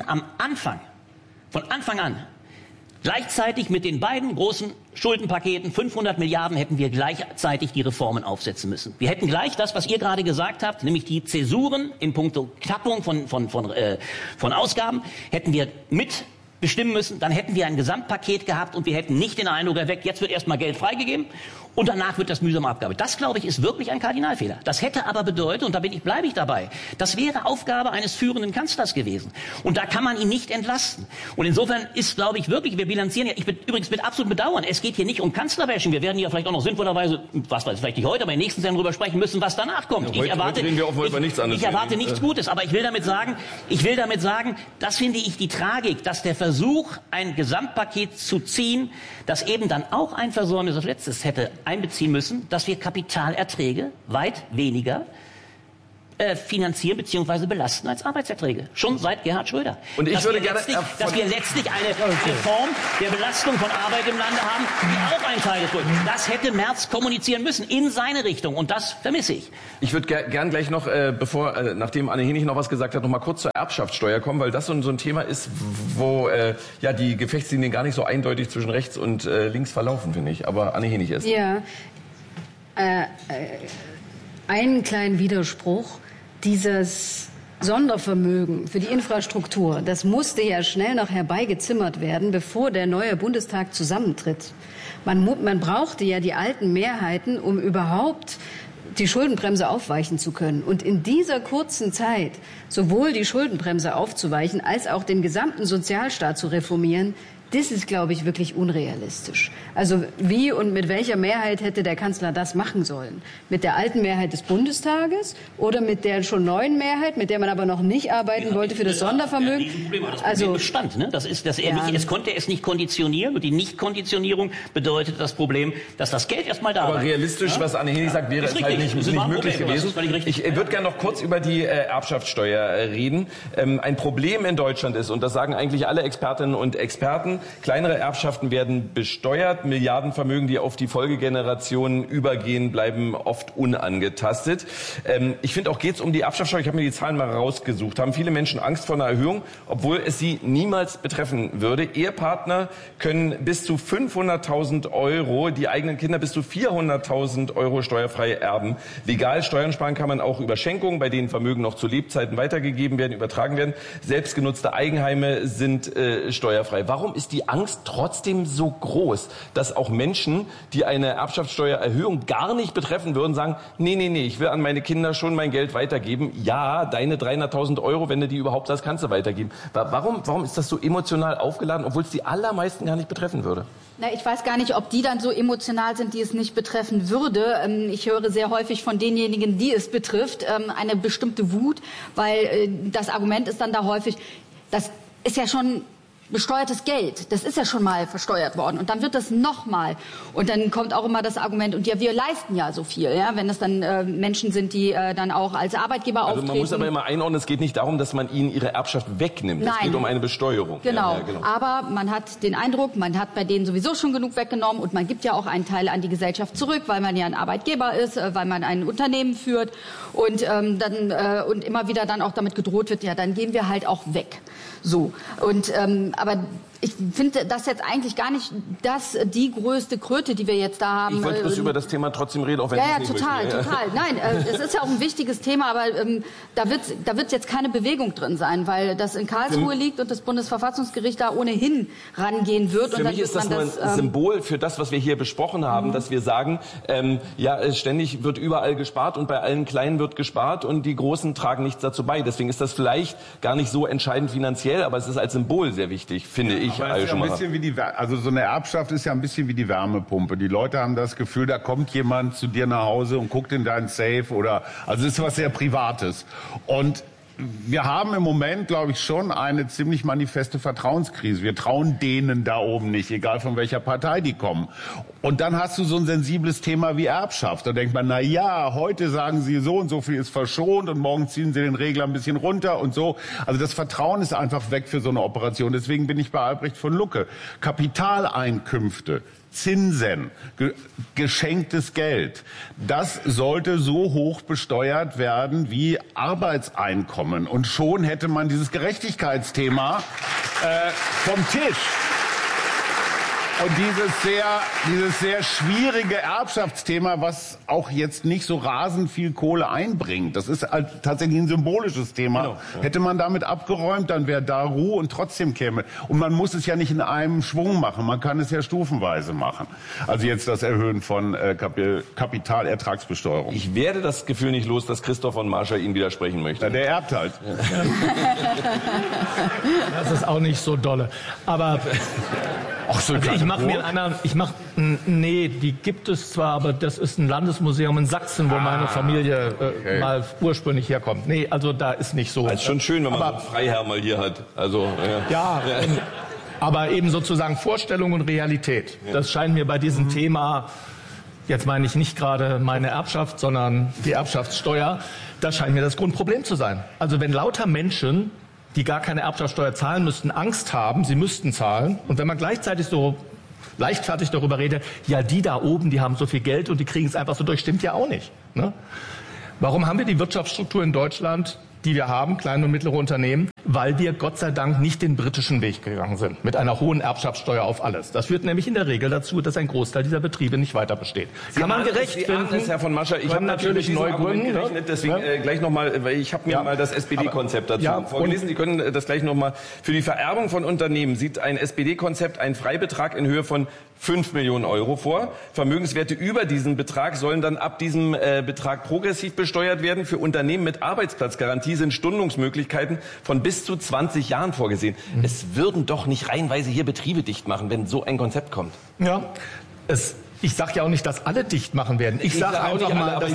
von Anfang an, gleichzeitig mit den beiden großen Schuldenpaketen, 500 Milliarden, hätten wir gleichzeitig die Reformen aufsetzen müssen. Wir hätten gleich das, was ihr gerade gesagt habt, nämlich die Zäsuren in puncto Kappung von Ausgaben, hätten wir mit bestimmen müssen, dann hätten wir ein Gesamtpaket gehabt und wir hätten nicht den Eindruck erweckt, jetzt wird erstmal Geld freigegeben und danach wird das mühsam abgearbeitet. Das, glaube ich, ist wirklich ein Kardinalfehler. Das hätte aber bedeutet, und da bleibe ich dabei, das wäre Aufgabe eines führenden Kanzlers gewesen. Und da kann man ihn nicht entlasten. Und insofern ist, glaube ich, wirklich, wir bilanzieren ja, ich bin übrigens mit absolutem Bedauern, es geht hier nicht um Kanzlerbashing. Wir werden ja vielleicht auch noch sinnvollerweise, was weiß vielleicht nicht heute, aber in den nächsten Sendungen darüber sprechen müssen, was danach kommt. Ja, ich erwarte nichts Gutes. Aber ich will damit sagen, das finde ich die Tragik, dass der Versuch, ein Gesamtpaket zu ziehen, das eben dann auch ein Versäumnis als letztes hätte einbeziehen müssen, dass wir Kapitalerträge weit weniger finanzieren bzw. belasten als Arbeitserträge. Schon seit Gerhard Schröder. Und ich würde gerne, dass wir letztlich eine Form der Belastung von Arbeit im Lande haben, die auch ein Teil ist. Das hätte Merz kommunizieren müssen in seine Richtung. Und das vermisse ich. Ich würde gern gleich noch, nachdem Anne Henig noch was gesagt hat, noch mal kurz zur Erbschaftssteuer kommen, weil das so ein Thema ist, wo ja die Gefechtslinien gar nicht so eindeutig zwischen rechts und links verlaufen, finde ich. Aber Anne Henig ist. Ja. Einen kleinen Widerspruch. Dieses Sondervermögen für die Infrastruktur, das musste ja schnell noch herbeigezimmert werden, bevor der neue Bundestag zusammentritt. Man brauchte ja die alten Mehrheiten, um überhaupt die Schuldenbremse aufweichen zu können. Und in dieser kurzen Zeit sowohl die Schuldenbremse aufzuweichen, als auch den gesamten Sozialstaat zu reformieren, das ist, glaube ich, wirklich unrealistisch. Also wie und mit welcher Mehrheit hätte der Kanzler das machen sollen? Mit der alten Mehrheit des Bundestages oder mit der schon neuen Mehrheit, mit der man aber noch nicht arbeiten wollte für das Sondervermögen? Also Bestand, ne? Das ist, dass er nicht, es konnte es nicht konditionieren und die Nichtkonditionierung bedeutet das Problem, dass das Geld erstmal da war. Aber realistisch, was Anne Henig sagt, wäre es halt nicht möglich gewesen. Ich würde gerne noch kurz über die Erbschaftssteuer reden. Ein Problem in Deutschland ist, und das sagen eigentlich alle Expertinnen und Experten, kleinere Erbschaften werden besteuert, Milliardenvermögen, die auf die Folgegenerationen übergehen, bleiben oft unangetastet. Ich finde auch, geht es um die Erbschaftssteuer, ich habe mir die Zahlen mal rausgesucht, haben viele Menschen Angst vor einer Erhöhung, obwohl es sie niemals betreffen würde. Ehepartner können bis zu 500.000 Euro, die eigenen Kinder bis zu 400.000 Euro steuerfrei erben. Legal Steuern sparen kann man auch über Schenkungen, bei denen Vermögen noch zu Lebzeiten weitergegeben werden, übertragen werden. Selbstgenutzte Eigenheime sind steuerfrei. Warum ist die Angst trotzdem so groß, dass auch Menschen, die eine Erbschaftssteuererhöhung gar nicht betreffen würden, sagen, nee, ich will an meine Kinder schon mein Geld weitergeben. Ja, deine 300.000 Euro, wenn du die überhaupt hast, kannst du weitergeben. Warum ist das so emotional aufgeladen, obwohl es die allermeisten gar nicht betreffen würde? Na, ich weiß gar nicht, ob die dann so emotional sind, die es nicht betreffen würde. Ich höre sehr häufig von denjenigen, die es betrifft, eine bestimmte Wut, weil das Argument ist dann da häufig, das ist ja schon besteuertes Geld, das ist ja schon mal versteuert worden und dann wird das nochmal und dann kommt auch immer das Argument und ja, wir leisten ja so viel, ja, wenn es dann Menschen sind, die dann auch als Arbeitgeber auftreten. Man muss aber immer einordnen, es geht nicht darum, dass man ihnen ihre Erbschaft wegnimmt, es geht um eine Besteuerung. Genau. Ja, genau, aber man hat den Eindruck, man hat bei denen sowieso schon genug weggenommen und man gibt ja auch einen Teil an die Gesellschaft zurück, weil man ja ein Arbeitgeber ist, weil man ein Unternehmen führt und und immer wieder dann auch damit gedroht wird, ja, dann gehen wir halt auch weg. So. Und aber ich finde das jetzt eigentlich gar nicht die größte Kröte, die wir jetzt da haben. Ich wollte bloß über das Thema trotzdem reden, auch wenn ja, total. Nein, es ist ja auch ein wichtiges Thema, aber da wird jetzt keine Bewegung drin sein, weil das in Karlsruhe liegt und das Bundesverfassungsgericht da ohnehin rangehen wird. Für mich ist das nur ein Symbol für das, was wir hier besprochen haben, dass wir sagen, ständig wird überall gespart und bei allen Kleinen wird gespart und die Großen tragen nichts dazu bei. Deswegen ist das vielleicht gar nicht so entscheidend finanziell, aber es ist als Symbol sehr wichtig, finde ich. Aber es ist ja ein bisschen wie also so eine Erbschaft ist ja ein bisschen wie die Wärmepumpe. Die Leute haben das Gefühl, da kommt jemand zu dir nach Hause und guckt in dein Safe also es ist was sehr Privates. Und wir haben im Moment, glaube ich, schon eine ziemlich manifeste Vertrauenskrise. Wir trauen denen da oben nicht, egal von welcher Partei die kommen. Und dann hast du so ein sensibles Thema wie Erbschaft. Da denkt man, na ja, heute sagen sie so und so viel ist verschont und morgen ziehen sie den Regler ein bisschen runter und so. Also das Vertrauen ist einfach weg für so eine Operation. Deswegen bin ich bei Albrecht von Lucke. Kapitaleinkünfte, Zinsen, geschenktes Geld, das sollte so hoch besteuert werden wie Arbeitseinkommen. Und schon hätte man dieses Gerechtigkeitsthema vom Tisch. Und dieses sehr schwierige Erbschaftsthema, was auch jetzt nicht so rasend viel Kohle einbringt, das ist halt tatsächlich ein symbolisches Thema. Genau, ja. Hätte man damit abgeräumt, dann wäre da Ruhe und trotzdem käme. Und man muss es ja nicht in einem Schwung machen, man kann es ja stufenweise machen. Also jetzt das Erhöhen von Kapitalertragsbesteuerung. Ich werde das Gefühl nicht los, dass Christoph von Marschall Ihnen widersprechen möchte. Ja, der erbt halt. Ja. Das ist auch nicht so dolle. Aber also nee, die gibt es zwar, aber das ist ein Landesmuseum in Sachsen, wo meine Familie mal ursprünglich herkommt. Nee, also da ist nicht so. Das ist schon schön, wenn man so einen Freiherr mal hier hat. Also, aber eben sozusagen Vorstellung und Realität. Ja. Das scheint mir bei diesem Thema, jetzt meine ich nicht gerade meine Erbschaft, sondern die Erbschaftssteuer, das scheint mir das Grundproblem zu sein. Also wenn lauter Menschen, die gar keine Erbschaftssteuer zahlen müssten, Angst haben, sie müssten zahlen. Und wenn man gleichzeitig so leichtfertig darüber redet, ja, die da oben, die haben so viel Geld und die kriegen es einfach so durch, stimmt ja auch nicht. Ne? Warum haben wir die Wirtschaftsstruktur in Deutschland, die wir haben, kleine und mittlere Unternehmen? Weil wir Gott sei Dank nicht den britischen Weg gegangen sind, mit einer hohen Erbschaftssteuer auf alles. Das führt nämlich in der Regel dazu, dass ein Großteil dieser Betriebe nicht weiter besteht. Kann man gerecht finden, Herr von Mascher, ich habe natürlich neu gründen, gerechnet, deswegen gleich nochmal, weil ich habe mir mal das SPD-Konzept dazu vorgelesen. Sie können das gleich nochmal. Für die Vererbung von Unternehmen sieht ein SPD-Konzept einen Freibetrag in Höhe von 5 Millionen Euro vor. Vermögenswerte über diesen Betrag sollen dann ab diesem Betrag progressiv besteuert werden. Für Unternehmen mit Arbeitsplatzgarantie sind Stundungsmöglichkeiten von bis zu 20 Jahren vorgesehen. Es würden doch nicht reihenweise hier Betriebe dicht machen, wenn so ein Konzept kommt. Ja, ich sage ja auch nicht, dass alle dicht machen werden. Ich sage einfach mal, dass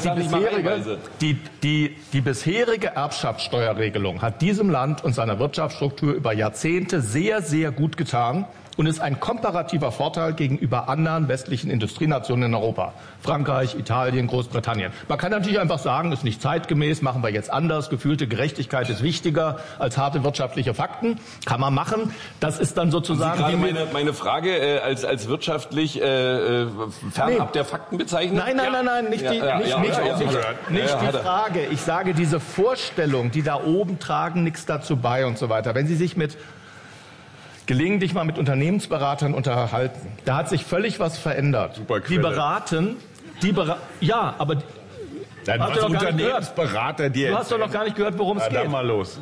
die bisherige Erbschaftssteuerregelung hat diesem Land und seiner Wirtschaftsstruktur über Jahrzehnte sehr, sehr gut getan und ist ein komparativer Vorteil gegenüber anderen westlichen Industrienationen in Europa. Frankreich, Italien, Großbritannien. Man kann natürlich einfach sagen, ist nicht zeitgemäß, machen wir jetzt anders. Gefühlte Gerechtigkeit ist wichtiger als harte wirtschaftliche Fakten. Kann man machen. Das ist dann sozusagen... Sie gerade meine Frage als wirtschaftlich fernab der Fakten bezeichnet? Nein, nicht die Frage. Ich sage, diese Vorstellung, die da oben tragen nichts dazu bei und so weiter. Wenn Sie sich gelegentlich mal mit Unternehmensberatern unterhalten. Da hat sich völlig was verändert. Super die beraten, ja, aber dann hast du doch Unternehmensberater dir. Du hast doch noch gar nicht gehört, worum es geht. Dann mal los.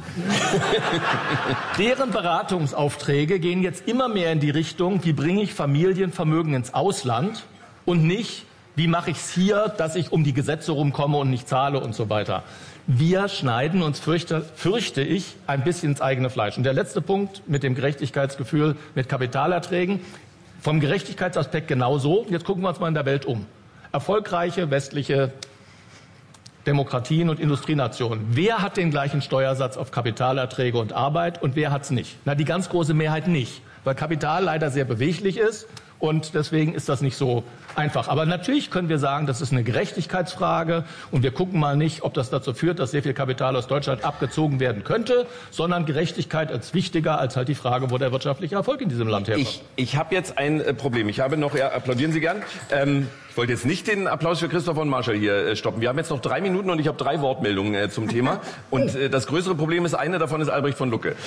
Deren Beratungsaufträge gehen jetzt immer mehr in die Richtung, wie bringe ich Familienvermögen ins Ausland und nicht, wie mache ich es hier, dass ich um die Gesetze rumkomme und nicht zahle und so weiter. Wir schneiden uns, fürchte ich, ein bisschen ins eigene Fleisch. Und der letzte Punkt mit dem Gerechtigkeitsgefühl, mit Kapitalerträgen, vom Gerechtigkeitsaspekt genauso. Jetzt gucken wir uns mal in der Welt um. Erfolgreiche westliche Demokratien und Industrienationen. Wer hat den gleichen Steuersatz auf Kapitalerträge und Arbeit und wer hat es nicht? Na, die ganz große Mehrheit nicht, weil Kapital leider sehr beweglich ist. Und deswegen ist das nicht so einfach. Aber natürlich können wir sagen, das ist eine Gerechtigkeitsfrage. Und wir gucken mal nicht, ob das dazu führt, dass sehr viel Kapital aus Deutschland abgezogen werden könnte, sondern Gerechtigkeit als wichtiger als halt die Frage, wo der wirtschaftliche Erfolg in diesem Land herkommt. Ich habe jetzt ein Problem. Ich habe noch, applaudieren Sie gern. Ich wollte jetzt nicht den Applaus für Christoph von Marschall hier stoppen. Wir haben jetzt noch 3 Minuten und ich habe 3 Wortmeldungen zum Thema. Und das größere Problem ist, eine davon ist Albrecht von Lucke.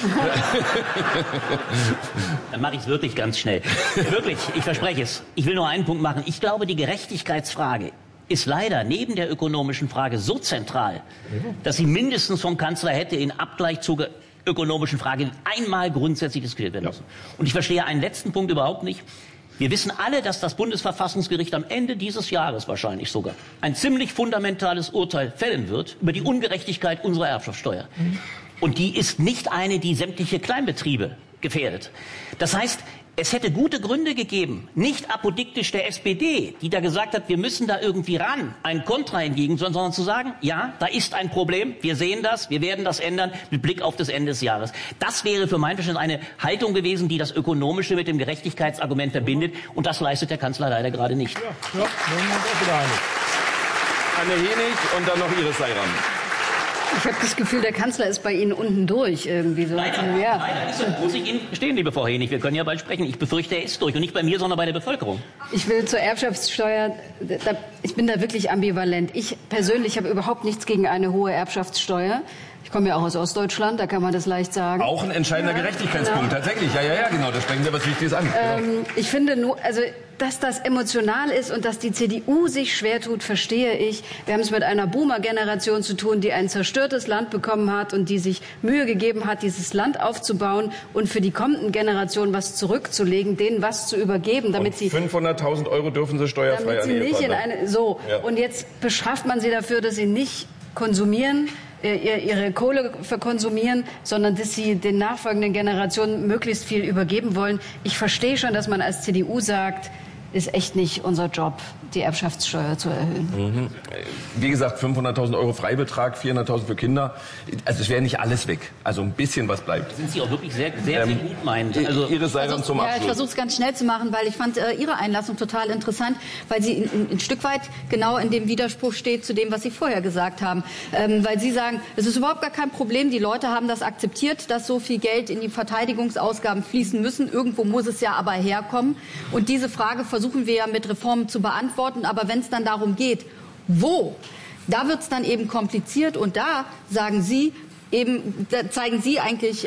Dann mache ich es wirklich ganz schnell. Wirklich, ich verspreche es. Ich will nur einen Punkt machen. Ich glaube, die Gerechtigkeitsfrage ist leider neben der ökonomischen Frage so zentral, dass sie mindestens vom Kanzler hätte in Abgleich zur ökonomischen Frage einmal grundsätzlich diskutiert werden müssen. Und ich verstehe einen letzten Punkt überhaupt nicht. Wir wissen alle, dass das Bundesverfassungsgericht am Ende dieses Jahres wahrscheinlich sogar ein ziemlich fundamentales Urteil fällen wird über die Ungerechtigkeit unserer Erbschaftssteuer. Und die ist nicht eine, die sämtliche Kleinbetriebe gefährdet. Das heißt, es hätte gute Gründe gegeben, nicht apodiktisch der SPD, die da gesagt hat, wir müssen da irgendwie ran, ein Kontra hingegen, sondern zu sagen, ja, da ist ein Problem, wir sehen das, wir werden das ändern mit Blick auf das Ende des Jahres. Das wäre für mein Verständnis eine Haltung gewesen, die das Ökonomische mit dem Gerechtigkeitsargument verbindet, und das leistet der Kanzler leider gerade nicht. Ja, Anne Henig und dann noch Iris Seiram. Ich habe das Gefühl, der Kanzler ist bei Ihnen unten durch irgendwie so. Leider, muss ich Ihnen gestehen, liebe Frau Henig, wir können ja bald sprechen. Ich befürchte, er ist durch, und nicht bei mir, sondern bei der Bevölkerung. Ich will zur Erbschaftssteuer, ich bin da wirklich ambivalent. Ich persönlich habe überhaupt nichts gegen eine hohe Erbschaftssteuer, Ich komme ja auch aus Ostdeutschland, da kann man das leicht sagen. Auch ein entscheidender Gerechtigkeitspunkt, tatsächlich. Ja, genau, da sprechen Sie was Wichtiges an. Ich finde nur, also, dass das emotional ist und dass die CDU sich schwer tut, verstehe ich. Wir haben es mit einer Boomer-Generation zu tun, die ein zerstörtes Land bekommen hat und die sich Mühe gegeben hat, dieses Land aufzubauen und für die kommenden Generationen was zurückzulegen, denen was zu übergeben, damit sie 500.000 € dürfen Sie steuerfrei an Und jetzt bestraft man sie dafür, dass sie nicht konsumieren, ihre Kohle verkonsumieren, sondern dass sie den nachfolgenden Generationen möglichst viel übergeben wollen. Ich verstehe schon, dass man als CDU sagt, ist echt nicht unser Job, die Erbschaftssteuer zu erhöhen. Wie gesagt, 500.000 € Freibetrag, 400.000 für Kinder. Also es wäre nicht alles weg. Also ein bisschen was bleibt. Sind Sie auch wirklich sehr gut meint. Also Ihre Seite zum Abschluss. Ich versuche es ganz schnell zu machen, weil ich fand Ihre Einlassung total interessant, weil sie ein Stück weit genau in dem Widerspruch steht zu dem, was Sie vorher gesagt haben. Weil Sie sagen, es ist überhaupt gar kein Problem, die Leute haben das akzeptiert, dass so viel Geld in die Verteidigungsausgaben fließen müssen. Irgendwo muss es ja aber herkommen. Und diese Frage versuchen wir ja mit Reformen zu beantworten. Aber wenn es dann darum geht, wo, da wird es dann eben kompliziert und da sagen Sie, da zeigen Sie eigentlich